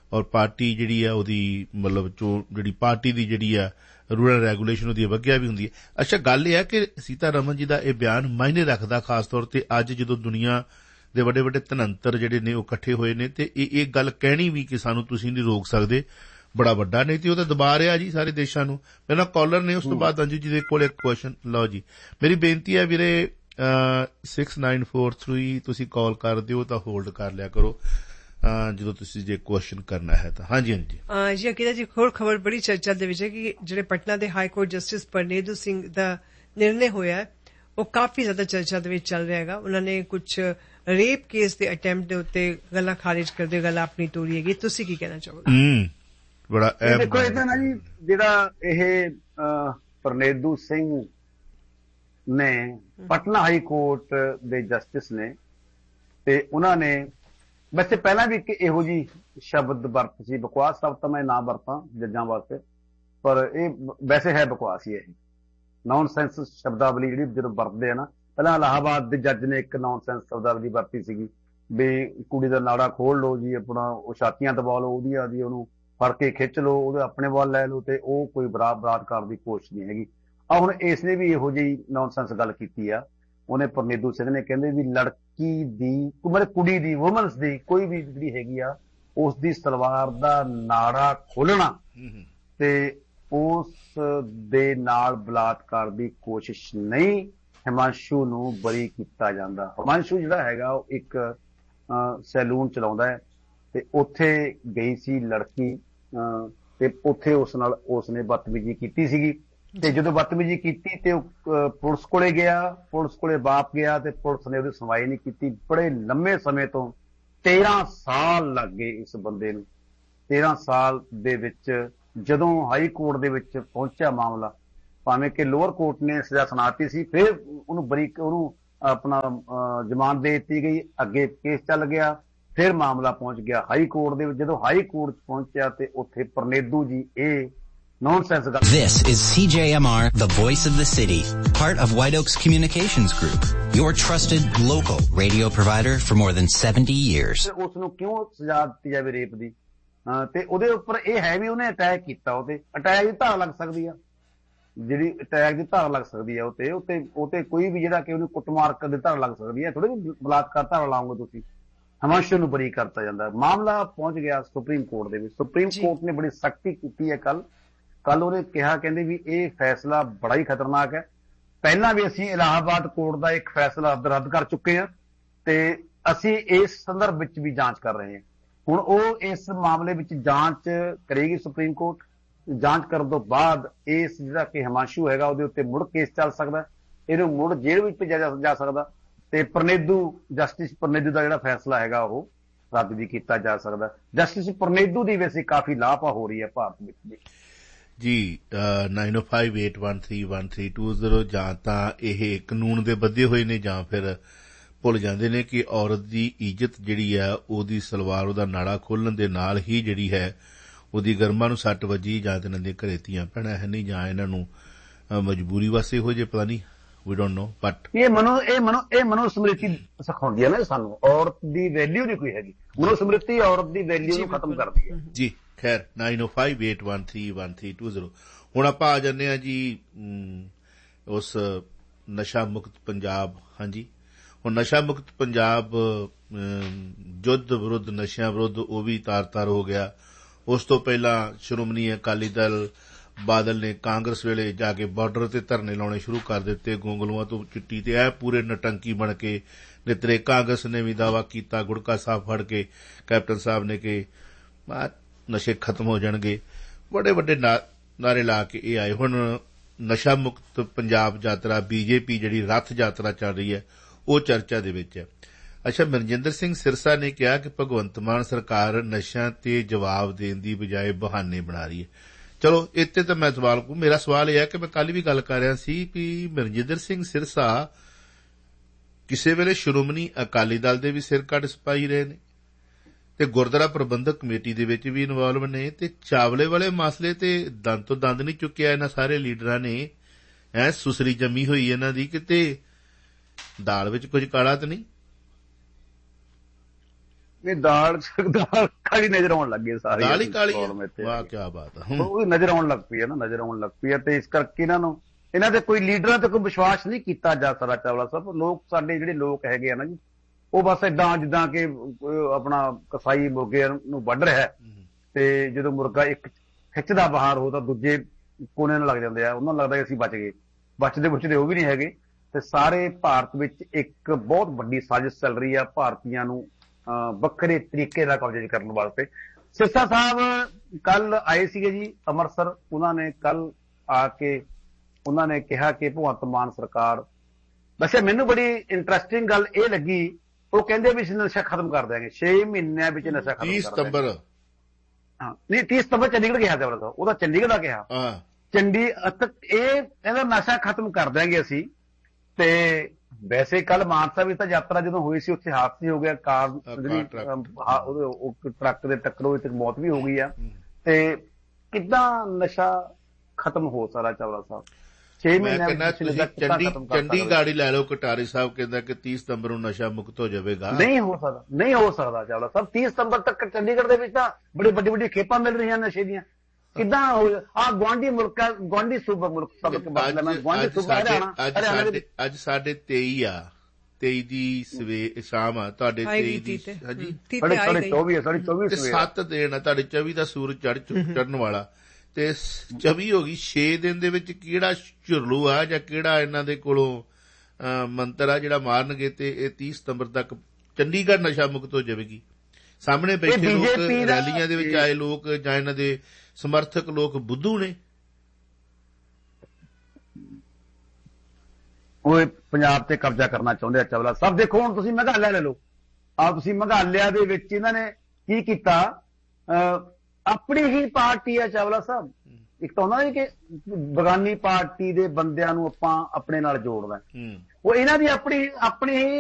ਔਰ ਪਾਰਟੀ ਜਿਹੜੀ ਆ ਉਹਦੀ ਮਤਲਬ ਚੋ ਜਿਹੜੀ ਪਾਰਟੀ ਦੀ ਜਿਹੜੀ ਆ ਰੂਰਲ ਰੈਗੂਲੇਸ਼ਨ ਉਹਦੀ ਅਵੱਗਿਆ ਵੀ ਹੁੰਦੀ ਹੈ। ਅੱਛਾ, ਗੱਲ ਇਹ ਹੈ ਕਿ ਸੀਤਾ ਰਮਨ ਜੀ ਦਾ ਇਹ ਬਿਆਨ ਮਾਇਨੇ ਰੱਖਦਾ, ਖਾਸ ਤੌਰ ਤੇ ਅੱਜ ਜਦੋਂ ਦੁਨੀਆ ਦੇ ਵੱਡੇ ਵੱਡੇ ਧਨੰਤਰ ਜਿਹੜੇ ਨੇ ਉਹ ਇਕੱਠੇ ਹੋਏ ਨੇ, ਤੇ ਇਹ ਇਹ ਗੱਲ ਕਹਿਣੀ ਵੀ ਕਿ ਸਾਨੂੰ ਤੁਸੀਂ ਨਹੀਂ ਰੋਕ ਸਕਦੇ ਬੜਾ ਵੱਡਾ, ਨਹੀਂ ਤੇ ਉਹ ਤਾਂ ਦਬਾ ਰਿਹਾ ਜੀ ਸਾਰੇ ਦੇਸ਼ਾਂ ਨੂੰ। ਪਹਿਲਾਂ ਕਾਲਰ ਨੇ, ਉਸ ਤੋਂ ਬਾਅਦ ਅੰਜੂ ਜੀ ਦੇ ਕੋਲ ਇੱਕ ਕੁਐਸਚਨ। ਲਓ ਜੀ, ਮੇਰੀ ਬੇਨਤੀ ਹੈ ਵੀਰੇ ਸਿਕਸ ਨਾਈਨ ਫੋਰ ਥ੍ਰੀ ਤੁਸੀਂ ਕਾਲ ਕਰ ਦਿਓ ਤਾਂ ਹੋਲਡ ਕਰ ਲਿਆ ਕਰੋ ਜਦੋਂ ਤੁਸੀਂ ਜੇ ਕੁਐਸਚਨ ਕਰਨਾ ਹੈ ਤਾਂ। ਹਾਂਜੀ ਹਾਂਜੀ ਜੀ ਅਕੀਦਾ ਜੀ, ਹੋਰ ਖਬਰ ਬੜੀ ਚਰਚਾ ਦੇ ਵਿੱਚ ਹੈ ਕਿ ਜਿਹੜੇ ਪਟਨਾ ਦੇ ਹਾਈ ਕੋਰਟ ਜਸਟਿਸ ਪਰਨੇਦੂ ਸਿੰਘ ਦਾ ਨਿਰਣੇ ਹੋਇਆ ਉਹ ਕਾਫੀ ਜ਼ਿਆਦਾ ਚਰਚਾ ਦੇ ਵਿੱਚ ਚੱਲ ਰਿਹਾ ਹੈਗਾ। ਉਹਨਾਂ ਨੇ ਕੁਝ ਰੇਪ ਕੇਸ ਦੇ ਅਟੈਂਪਟ ਦੇ ਉੱਤੇ ਗੱਲਾਂ ਖਾਰਿਜ ਕਰਦੇ ਗੱਲ ਆਪਣੀ ਤੋਰੀ ਹੈਗੀ। ਤੁਸੀਂ ਕੀ ਕਹਿਣਾ ਚਾਹੋਗੇ? ਬੜਾ ਦੇਖੋ ਇਹਦਾ ਨਾ ਜੀ, ਜਿਹੜਾ ਇਹ ਪਰਨੇਦੂ ਸਿੰਘ ਨੇ ਪਟਨਾ ਹਾਈ ਕੋਰਟ ਦੇ ਜਸਟਿਸ ਨੇ, ਤੇ ਉਹਨਾਂ ਨੇ ਵੈਸੇ ਪਹਿਲਾਂ ਵੀ ਇੱਕ ਇਹੋ ਜਿਹੀ ਸ਼ਬਦ ਵਰਤ ਸੀ, ਬਕਵਾਸ ਸ਼ਬਦ ਤਾਂ ਮੈਂ ਨਾ ਵਰਤਾਂ ਜੱਜਾਂ ਵਾਸਤੇ, ਪਰ ਇਹ ਵੈਸੇ ਹੈ ਬਕਵਾਸ ਹੀ। ਇਹ ਨੌਨ ਸੈਂਸ ਸ਼ਬਦਾਵਲੀ ਜਿਹੜੀ ਜਦੋਂ ਵਰਤਦੇ ਆ ਨਾ, ਪਹਿਲਾਂ ਇਲਾਹਾਬਾਦ ਦੇ ਜੱਜ ਨੇ ਇੱਕ ਨੌਨ ਸੈਂਸ ਸ਼ਬਦਾਵਲੀ ਵਰਤੀ ਸੀਗੀ ਵੀ ਕੁੜੀ ਦਾ ਨਾੜਾ ਖੋਲ ਲਓ ਜੀ, ਆਪਣਾ ਉਹ ਛਾਤੀਆਂ ਦਬਾ ਲਓ, ਉਹਦੀ ਆਦੀ ਉਹਨੂੰ ਫੜ ਕੇ ਖਿੱਚ ਲਓ, ਉਹਦੇ ਆਪਣੇ ਵੱਲ ਲੈ ਲਓ, ਤੇ ਉਹ ਕੋਈ ਬਰਾਤ ਬਲਾਤਕਾਰ ਦੀ ਕੋਸ਼ਿਸ਼ ਨਹੀਂ ਹੈਗੀ। ਆ ਹੁਣ ਇਸ ਨੇ ਵੀ ਇਹੋ ਜਿਹੀ ਨੌਨ ਸੈਂਸ ਗੱਲ ਕੀਤੀ ਆ। ਉਹਨੇ ਪਰਨੇਦੂ ਸਿੰਘ ਨੇ ਕਹਿੰਦੇ ਵੀ ਲੜਕੀ ਦੀ ਮਤਲਬ ਕੁੜੀ ਦੀ ਵੂਮਨਸ ਦੀ ਕੋਈ ਵੀ ਜਿਹੜੀ ਹੈਗੀ ਆ ਉਸ ਦੀ ਸਲਵਾਰ ਦਾ ਨਾੜਾ ਖੋਲਣਾ ਤੇ ਉਸ ਦੇ ਨਾਲ ਬਲਾਤਕਾਰ ਦੀ ਕੋਸ਼ਿਸ਼ ਨਹੀਂ, ਹਿਮਾਂਸ਼ੂ ਨੂੰ ਬਰੀ ਕੀਤਾ ਜਾਂਦਾ। ਹਿਮਾਂਸ਼ੂ ਜਿਹੜਾ ਹੈਗਾ ਉਹ ਇੱਕ ਸੈਲੂਨ ਚਲਾਉਂਦਾ ਹੈ ਤੇ ਉੱਥੇ ਗਈ ਸੀ ਲੜਕੀ ਤੇ ਉੱਥੇ ਉਸ ਨਾਲ ਉਸਨੇ ਬਦਤਮੀਜ਼ੀ ਕੀਤੀ ਸੀਗੀ, ਤੇ ਜਦੋਂ ਬਦਤਮੀਜ਼ੀ ਕੀਤੀ ਤੇ ਉਹ ਪੁਲਿਸ ਕੋਲੇ ਗਿਆ, ਪੁਲਿਸ ਕੋਲੇ ਬਾਪ ਗਿਆ ਤੇ ਪੁਲਿਸ ਨੇ ਉਹਦੀ ਸੁਣਵਾਈ ਨਹੀਂ ਕੀਤੀ। ਬੜੇ ਲੰਮੇ ਸਮੇਂ ਤੋਂ ਤੇਰਾਂ ਸਾਲ ਲੱਗ ਗਏ ਇਸ ਬੰਦੇ ਨੂੰ। ਤੇਰਾਂ ਸਾਲ ਦੇ ਵਿੱਚ ਜਦੋਂ ਹਾਈ ਕੋਰਟ ਦੇ ਵਿੱਚ ਪਹੁੰਚਿਆ ਮਾਮਲਾ, ਭਾਵੇਂ ਕਿ ਲੋਅਰ ਕੋਰਟ ਨੇ ਸਜ਼ਾ ਸੁਣਾਤੀ ਸੀ, ਫਿਰ ਉਹਨੂੰ ਬਰੀ ਉਹਨੂੰ ਆਪਣਾ ਜ਼ਮਾਨਤ ਦੇ ਦਿੱਤੀ ਗਈ, ਅੱਗੇ ਕੇਸ ਚੱਲ ਗਿਆ, ਫਿਰ ਮਾਮਲਾ ਪਹੁੰਚ ਗਿਆ ਹਾਈ ਕੋਰਟ ਦੇ ਵਿੱਚ। ਜਦੋਂ ਹਾਈ ਕੋਰਟ ਪਹੁੰਚਿਆ ਤੇ ਉੱਥੇ ਪਰਨੇਦੂ ਜੀ ਇਹ nonsense. This is C J M R, the voice of the city, part of White Oaks Communications Group, your trusted local radio provider for more than seventy years. ਉਸ ਨੂੰ ਕਿਉਂ ਸਜ਼ਾ ਦਿੱਤੀ ਜਾਵੇ ਰੇਪ ਦੀ? ਤੇ ਉਹਦੇ ਉੱਪਰ ਇਹ ਹੈ ਵੀ ਉਹਨੇ ਅਟੈਕ ਕੀਤਾ, ਉਹਤੇ ਅਟੈਕ ਦੀ ਧਾਰਾ ਲੱਗ ਸਕਦੀ ਆ, ਜਿਹੜੀ ਅਟੈਕ ਦੀ ਧਾਰਾ ਲੱਗ ਸਕਦੀ ਆ ਉੱਤੇ ਉੱਤੇ ਉੱਤੇ ਕੋਈ ਵੀ ਜਿਹੜਾ ਕਿ ਉਹਨੂੰ ਕੁੱਟਮਾਰ ਦੀ ਧਾਰਾ ਲੱਗ ਸਕਦੀ ਹੈ। ਥੋੜੀ ਜਿਹੀ ਬਲਾਤਕਾਰ ਧਾਰਾ ਲਾਉਂਗੇ ਤੁਸੀਂ, ਹਿਮਾਂਸ਼ੂ ਨੂੰ ਬਰੀ ਕਰਤਾ ਜਾਂਦਾ। ਮਾਮਲਾ ਪਹੁੰਚ ਗਿਆ ਸੁਪਰੀਮ ਕੋਰਟ ਦੇ ਵਿੱਚ। ਸੁਪਰੀਮ ਕੋਰਟ ਨੇ ਬੜੀ ਸਖਤੀ ਕੀਤੀ ਹੈ ਕੱਲ ਕੱਲ ਉਹਨੇ ਕਿਹਾ, ਕਹਿੰਦੇ ਵੀ ਇਹ ਫੈਸਲਾ ਬੜਾ ਹੀ ਖਤਰਨਾਕ ਹੈ। ਪਹਿਲਾਂ ਵੀ ਅਸੀਂ ਇਲਾਹਾਬਾਦ ਕੋਰਟ ਦਾ ਇੱਕ ਫੈਸਲਾ ਰੱਦ ਕਰ ਚੁੱਕੇ ਹਾਂ ਤੇ ਅਸੀਂ ਇਸ ਸੰਦਰਭ ਵਿੱਚ ਵੀ ਜਾਂਚ ਕਰ ਰਹੇ ਹਾਂ। ਹੁਣ ਉਹ ਇਸ ਮਾਮਲੇ ਵਿੱਚ ਜਾਂਚ ਕਰੇਗੀ ਸੁਪਰੀਮ ਕੋਰਟ। ਜਾਂਚ ਕਰਨ ਤੋਂ ਬਾਅਦ ਇਸ ਜਿਹੜਾ ਕਿ ਹਿਮਾਂਸ਼ੂ ਹੈਗਾ ਉਹਦੇ ਉੱਤੇ ਮੁੜ ਕੇਸ ਚੱਲ ਸਕਦਾ, ਇਹਨੂੰ ਮੁੜ ਜੇਲ੍ਹ ਵਿੱਚ ਭੇਜਿਆ ਜਾ ਸਕਦਾ, ਤੇ ਪਰਨੇਦੂ ਜਸਟਿਸ ਪਰਨੇਦੂ ਦਾ ਜਿਹੜਾ ਫੈਸਲਾ ਹੈਗਾ ਉਹ ਰੱਦ ਵੀ ਕੀਤਾ ਜਾ ਸਕਦਾ। ਜਸਟਿਸ ਪਰਨੇਦੂ ਦੀ ਵੈਸੇ ਕਾਫੀ ਲਾਪਾ ਹੋ ਰਹੀ ਹੈ ਭਾਰਤ ਵਿੱਚ ਜੀ। ਨਾਈਨ ਓ five eight one three one three two zero ਜਾਂ ਤਾਂ ਇਹ ਕਾਨੂੰਨ ਦੇ ਬੱਧੇ ਹੋਏ ਨੇ ਜਾਂ ਫਿਰ ਭੁੱਲ ਜਾਂਦੇ ਨੇ ਕਿ ਔਰਤ ਦੀ ਇੱਜ਼ਤ ਜਿਹੜੀ ਆ ਉਹਦੀ ਸਲਵਾਰ ਉਹਦਾ ਨਾੜਾ ਖੋਲਣ ਦੇ ਨਾਲ ਹੀ ਜਿਹੜੀ ਹੈ ਉਹਦੀ ਗਰਮਾਂ ਨੂੰ ਸੱਟ ਵੱਜੀ, ਜਾਂ ਤੇ ਇਹਨਾਂ ਦੀਆਂ ਘਰੇ ਧੀਆਂ ਭੈਣਾਂ ਹੈ ਨਹੀਂ, ਜਾਂ ਇਹਨਾਂ ਨੂੰ ਮਜਬੂਰੀ ਵਾਸਤੇ ਹੋ ਜੇ, ਪਤਾ ਨਹੀਂ, ਵੀ ਡੋਂਟ ਨੋ। ਬਟ ਇਹ ਮਨੋ ਇਹ ਮਨੋ ਇਹ ਮਨੋ ਸਮ੍ਰਿਤੀ ਸਿਖਾਉਂਦੀ ਹੈ ਨਾ ਸਾਨੂੰ, ਔਰਤ ਦੀ ਵੈਲਿਊ ਨਹੀਂ ਕੋਈ ਹੈਗੀ। ਮਨੋ ਸਮ੍ਰਿਤੀ ਔਰਤ ਦੀ ਵੈਲਿਊ ਨੂੰ ਖਤਮ ਕਰਦੀ ਹੈ ਜੀ। ਖੈਰ, ਨਾਈਨ ਓ five eight one three one three two zero. ਹੁਣ ਆਪਾਂ ਆ ਜਾਂਦੇ ਹਾਂ ਜੀ ਉਸ ਨਸ਼ਾ ਮੁਕਤ ਪੰਜਾਬ। ਹਾਂਜੀ, ਹੁਣ ਨਸ਼ਾ ਮੁਕਤ ਪੰਜਾਬ ਯੁੱਧ ਵਿਰੁੱਧ, ਨਸ਼ਿਆਂ ਵਿਰੁੱਧ ਉਹ ਵੀ ਤਾਰ-ਤਾਰ ਹੋ ਗਿਆ। ਉਸ ਤੋਂ ਪਹਿਲਾਂ ਸ਼੍ਰੋਮਣੀ ਅਕਾਲੀ ਦਲ ਬਾਦਲ ਨੇ ਕਾਂਗਰਸ ਵੇਲੇ ਜਾ ਕੇ ਬਾਰਡਰ ਤੇ ਧਰਨੇ ਲਾਉਣੇ ਸ਼ੁਰੂ ਕਰ ਦਿੱਤੇ, ਗੋਂਗਲੂਆਂ ਤੋਂ ਚਿੱਟੀ ਤੇ ਇਹ ਪੂਰੇ ਨਟੰਕੀ ਬਣ ਕੇ ਨਿਤਰੇ। ਕਾਂਗਰਸ ਨੇ ਵੀ ਦਾਅਵਾ ਕੀਤਾ ਗੁੜਕਾ ਸਾਹਿਬ ਫੜ ਕੇ ਕੈਪਟਨ ਸਾਹਿਬ ਨੇ ਕਿ ਨਸ਼ੇ ਖਤਮ ਹੋ ਜਾਣਗੇ, ਬੜੇ ਵੱਡੇ ਨਾਰੇ ਲਾ ਕੇ ਇਹ ਆਏ। ਹੁਣ ਨਸ਼ਾ ਮੁਕਤ ਪੰਜਾਬ ਯਾਤਰਾ, ਬੀਜੇਪੀ ਜਿਹੜੀ ਰੱਥ ਯਾਤਰਾ ਚੱਲ ਰਹੀ ਹੈ, ਉਹ ਚਰਚਾ ਦੇ ਵਿੱਚ ਹੈ। ਅੱਛਾ, ਮਨਜਿੰਦਰ ਸਿੰਘ ਸਿਰਸਾ ਨੇ ਕਿਹਾ ਕਿ ਭਗਵੰਤ ਮਾਨ ਸਰਕਾਰ ਨਸ਼ਿਆਂ ਤੇ ਜਵਾਬ ਦੇਣ ਦੀ ਬਜਾਏ ਬਹਾਨੇ ਬਣਾ ਰਹੀ ਹੈ। ਚਲੋ, ਇੱਥੇ ਤਾਂ ਮੈਂ ਸਵਾਲ ਕਰੂ, ਮੇਰਾ ਸਵਾਲ ਇਹ ਹੈ ਕਿ ਮੈਂ ਕੱਲ ਵੀ ਗੱਲ ਕਰ ਰਿਹਾ ਸੀ ਕਿ ਮਨਜਿੰਦਰ ਸਿੰਘ ਸਿਰਸਾ ਕਿਸੇ ਵੇਲੇ ਸ਼੍ਰੋਮਣੀ ਅਕਾਲੀ ਦਲ ਦੇ ਵੀ ਸਿਰ ਕੱਢ ਸਿਪਾਹੀ ਰਹੇ ਨੇ ਤੇ ਗੁਰਦੁਆਰਾ ਪ੍ਰਬੰਧਕ ਕਮੇਟੀ ਦੇ ਵਿੱਚ ਵੀ ਇਨਵੋਲਵ ਨੇ, ਤੇ ਚਾਵਲੇ ਵਾਲੇ ਮਸਲੇ ਤੇ ਦੰਦ ਤੋਂ ਦੰਦ ਨਹੀਂ ਚੁੱਕਿਆ ਇਹਨਾਂ ਸਾਰੇ ਲੀਡਰਾਂ ਨੇ। ਐ ਸੁਸਰੀ ਜੰਮੀ ਹੋਈ ਇਹਨਾਂ ਦੀ, ਕਿਤੇ ਦਾਲ ਵਿੱਚ ਕੁਝ ਕਾਲਾ ਤਾਂ ਨਹੀਂ। ਨਹੀਂ ਦਾਲ ਦਾਲ ਕਾਲੀ ਨਜ਼ਰ ਆਉਣ ਲੱਗ ਗਈ ਸਾਰੀ ਦਾਲ ਹੀ ਕਾਲੀ ਵਾਹ ਕੀ ਬਾਤ ਹੈ ਉਹ ਵੀ ਨਜ਼ਰ ਆਉਣ ਲੱਗ ਪਈ ਹੈ ਨਾ ਨਜ਼ਰ ਆਉਣ ਲੱਗ ਪਈ ਹੈ ਤੇ ਇਸ ਕਰਕੇ ਇਹਨਾਂ ਨੂੰ ਇਹਨਾਂ ਦੇ ਕੋਈ ਲੀਡਰਾਂ ਤੇ ਕੋਈ ਵਿਸ਼ਵਾਸ ਨਹੀਂ ਕੀਤਾ ਜਾ ਸਕਦਾ ਚਾਵਲਾ ਸਾਹਿਬ। ਲੋਕ ਸਾਡੇ ਜਿਹੜੇ ਲੋਕ ਹੈਗੇ ਆ ਨਾ ਜੀ ਉਹ ਬਸ ਏਦਾਂ ਜਿੱਦਾਂ ਕਿ ਆਪਣਾ ਕਸਾਈ ਮੁਰਗੇ ਨੂੰ ਵੱਢ ਰਿਹਾ ਤੇ ਜਦੋਂ ਮੁਰਗਾ ਇੱਕ ਖਿੱਚਦਾ ਬਾਹਰ ਹੋ ਤਾਂ ਦੂਜੇ ਕੋਨੇ ਨਾਲ ਲੱਗ ਜਾਂਦੇ ਆ, ਉਹਨਾਂ ਨੂੰ ਲੱਗਦਾ ਅਸੀਂ ਬਚ ਗਏ। ਬਚਦੇ ਬੁਚਦੇ ਉਹ ਵੀ ਨਹੀਂ ਹੈਗੇ ਤੇ ਸਾਰੇ ਭਾਰਤ ਵਿੱਚ ਇੱਕ ਬਹੁਤ ਵੱਡੀ ਸਾਜ਼ਿਸ਼ ਚੱਲ ਰਹੀ ਆ ਭਾਰਤੀਆਂ ਨੂੰ ਵੱਖਰੇ ਤਰੀਕੇ ਦਾ ਕਬਜ਼ੇ ਕਰਨ ਵਾਸਤੇ। ਸਿਰਸਾ ਸਾਹਿਬ ਕੱਲ ਆਏ ਸੀਗੇ ਜੀ ਅੰਮ੍ਰਿਤਸਰ, ਉਹਨਾਂ ਨੇ ਕੱਲ ਆ ਕੇ ਉਹਨਾਂ ਨੇ ਕਿਹਾ ਕਿ ਭਗਵੰਤ ਮਾਨ ਸਰਕਾਰ, ਵੈਸੇ ਮੈਨੂੰ ਬੜੀ ਇੰਟਰਸਟਿੰਗ ਗੱਲ ਇਹ ਲੱਗੀ, ਉਹ ਕਹਿੰਦੇ ਵੀ ਅਸੀਂ ਨਸ਼ਾ ਖਤਮ ਕਰ ਦਿਆਂਗੇ ਛੇ ਮਹੀਨਿਆਂ ਵਿੱਚ ਨਸ਼ਾ ਖਤਮ ਤੀਹ ਸਤੰਬਰ ਹਾਂ ਨਹੀਂ ਤੀਹ ਸਤੰਬਰ ਚੰਡੀਗੜ੍ਹ ਗਿਆ ਸੀ ਉਹਦਾ, ਚੰਡੀਗੜ੍ਹ ਦਾ ਕਿਹਾ ਚੰਡੀ ਇਹ ਕਹਿੰਦਾ ਨਸ਼ਾ ਖਤਮ ਕਰ ਦਿਆਂਗੇ ਅਸੀਂ। ਤੇ ਵੈਸੇ ਕੱਲ ਮਾਨਸਾ ਵਿੱਚ ਤਾਂ ਯਾਤਰਾ ਜਦੋਂ ਹੋਈ ਸੀ ਉੱਥੇ ਹਾਦਸਾ ਹੋ ਗਿਆ, ਕਾਰ ਜਿਹੜੀ ਟਰੱਕ ਦੇ ਟੱਕਰੋਂ ਵਿੱਚ ਮੌਤ ਵੀ ਹੋ ਗਈ ਆ। ਤੇ ਕਿੱਦਾਂ ਨਸ਼ਾ ਖਤਮ ਹੋ ਸਕਦਾ ਚਾਵਲਾ ਸਾਹਿਬ? ਛੇ ਮਹੀਨੇ ਚੰਡੀਗੜ੍ਹ ਹੀ ਲੈ ਲਓ, ਕਟਾਰੀ ਸਾਹਿਬ ਕਹਿੰਦਾ ਕਿ ਤੀਹ ਸਤੰਬਰ ਨੂੰ ਨਸ਼ਾ ਮੁਕਤ ਹੋ ਜਾਵੇਗਾ। ਨਹੀਂ ਹੋ ਸਕਦਾ, ਨਹੀਂ ਹੋ ਸਕਦਾ ਚਾਵਲਾ ਸਾਹਿਬ। ਤੀਹ ਸਤੰਬਰ ਤੱਕ ਚੰਡੀਗੜ੍ਹ ਦੇ ਵਿੱਚ ਤਾਂ ਬੜੀ ਵੱਡੀ ਵੱਡੀ ਖੇਪਾਂ ਮਿਲ ਰਹੀਆਂ ਨਸ਼ੇ ਦੀਆਂ। ਕਿੱਦਾਂ ਆ ਗੁਆਂਢੀ ਮੁਲਕਾਂ ਗੁਆਂਢੀ ਸੂਬਾ ਮੁਲਕ ਗੁਆਂਢੀ ਸੂਬਾ ਹਰਿਆਣਾ ਅੱਜ ਸਾਡੇ ਤੇਈ ਆ, ਤੇਈ ਦੀ ਸਵੇ ਸ਼ਾਮ ਆ, ਤੁਹਾਡੇ ਤੇਈ ਦੀ ਹਾਂਜੀ ਚੌਵੀ ਸੱਤ ਦਿਨ ਆ, ਤੁਹਾਡੇ ਚੌਵੀ ਦਾ ਸੂਰਜ ਚੜ ਚੜਨ ਵਾਲਾ ਤੇ ਚੌਵੀ ਹੋ ਗਈ। ਛੇ ਦਿਨ ਦੇ ਵਿੱਚ ਕਿਹੜਾ ਝੁਰਲੂ ਆ ਜਾਂ ਕਿਹੜਾ ਇਹਨਾਂ ਦੇ ਕੋਲੋਂ ਮੰਤਰ ਆ ਜਿਹੜਾ ਮਾਰਨਗੇ ਤੇ ਇਹ ਤੀਹ ਸਤੰਬਰ ਤੱਕ ਚੰਡੀਗੜ੍ਹ ਨਸ਼ਾ ਮੁਕਤ ਹੋ ਜਾਵੇਗੀ। ਸਾਹਮਣੇ ਬੈਠੇ ਲੋਕ, ਰੈਲੀਆਂ ਦੇ ਵਿੱਚ ਆਏ ਲੋਕ ਜਾਂ ਇਹਨਾਂ ਦੇ ਸਮਰਥਕ ਲੋਕ ਬੁੱਧੂ ਨੇ। ਉਹ ਪੰਜਾਬ ਤੇ ਕਬਜ਼ਾ ਕਰਨਾ ਚਾਹੁੰਦੇ ਆ ਚਾਵਲਾ ਸਾਹਿਬ। ਦੇਖੋ ਹੁਣ ਤੁਸੀਂ ਮੇਘਾਲਿਆ ਲੈ ਲਓ, ਆ ਤੁਸੀਂ ਮੇਘਾਲਿਆ ਦੇ ਵਿੱਚ ਇਹਨਾਂ ਨੇ ਕੀ ਕੀਤਾ, ਆਪਣੀ ਹੀ ਪਾਰਟੀ ਆ ਚਾਵਲਾ ਸਾਹਿਬ। ਇੱਕ ਤਾਂ ਉਹਨਾਂ ਨੇ ਕਿ ਬਗਾਨੀ ਪਾਰਟੀ ਦੇ ਬੰਦਿਆਂ ਨੂੰ ਆਪਾਂ ਆਪਣੇ ਨਾਲ ਜੋੜਦਾ, ਉਹ ਇਹਨਾਂ ਦੀ ਆਪਣੀ ਆਪਣੀ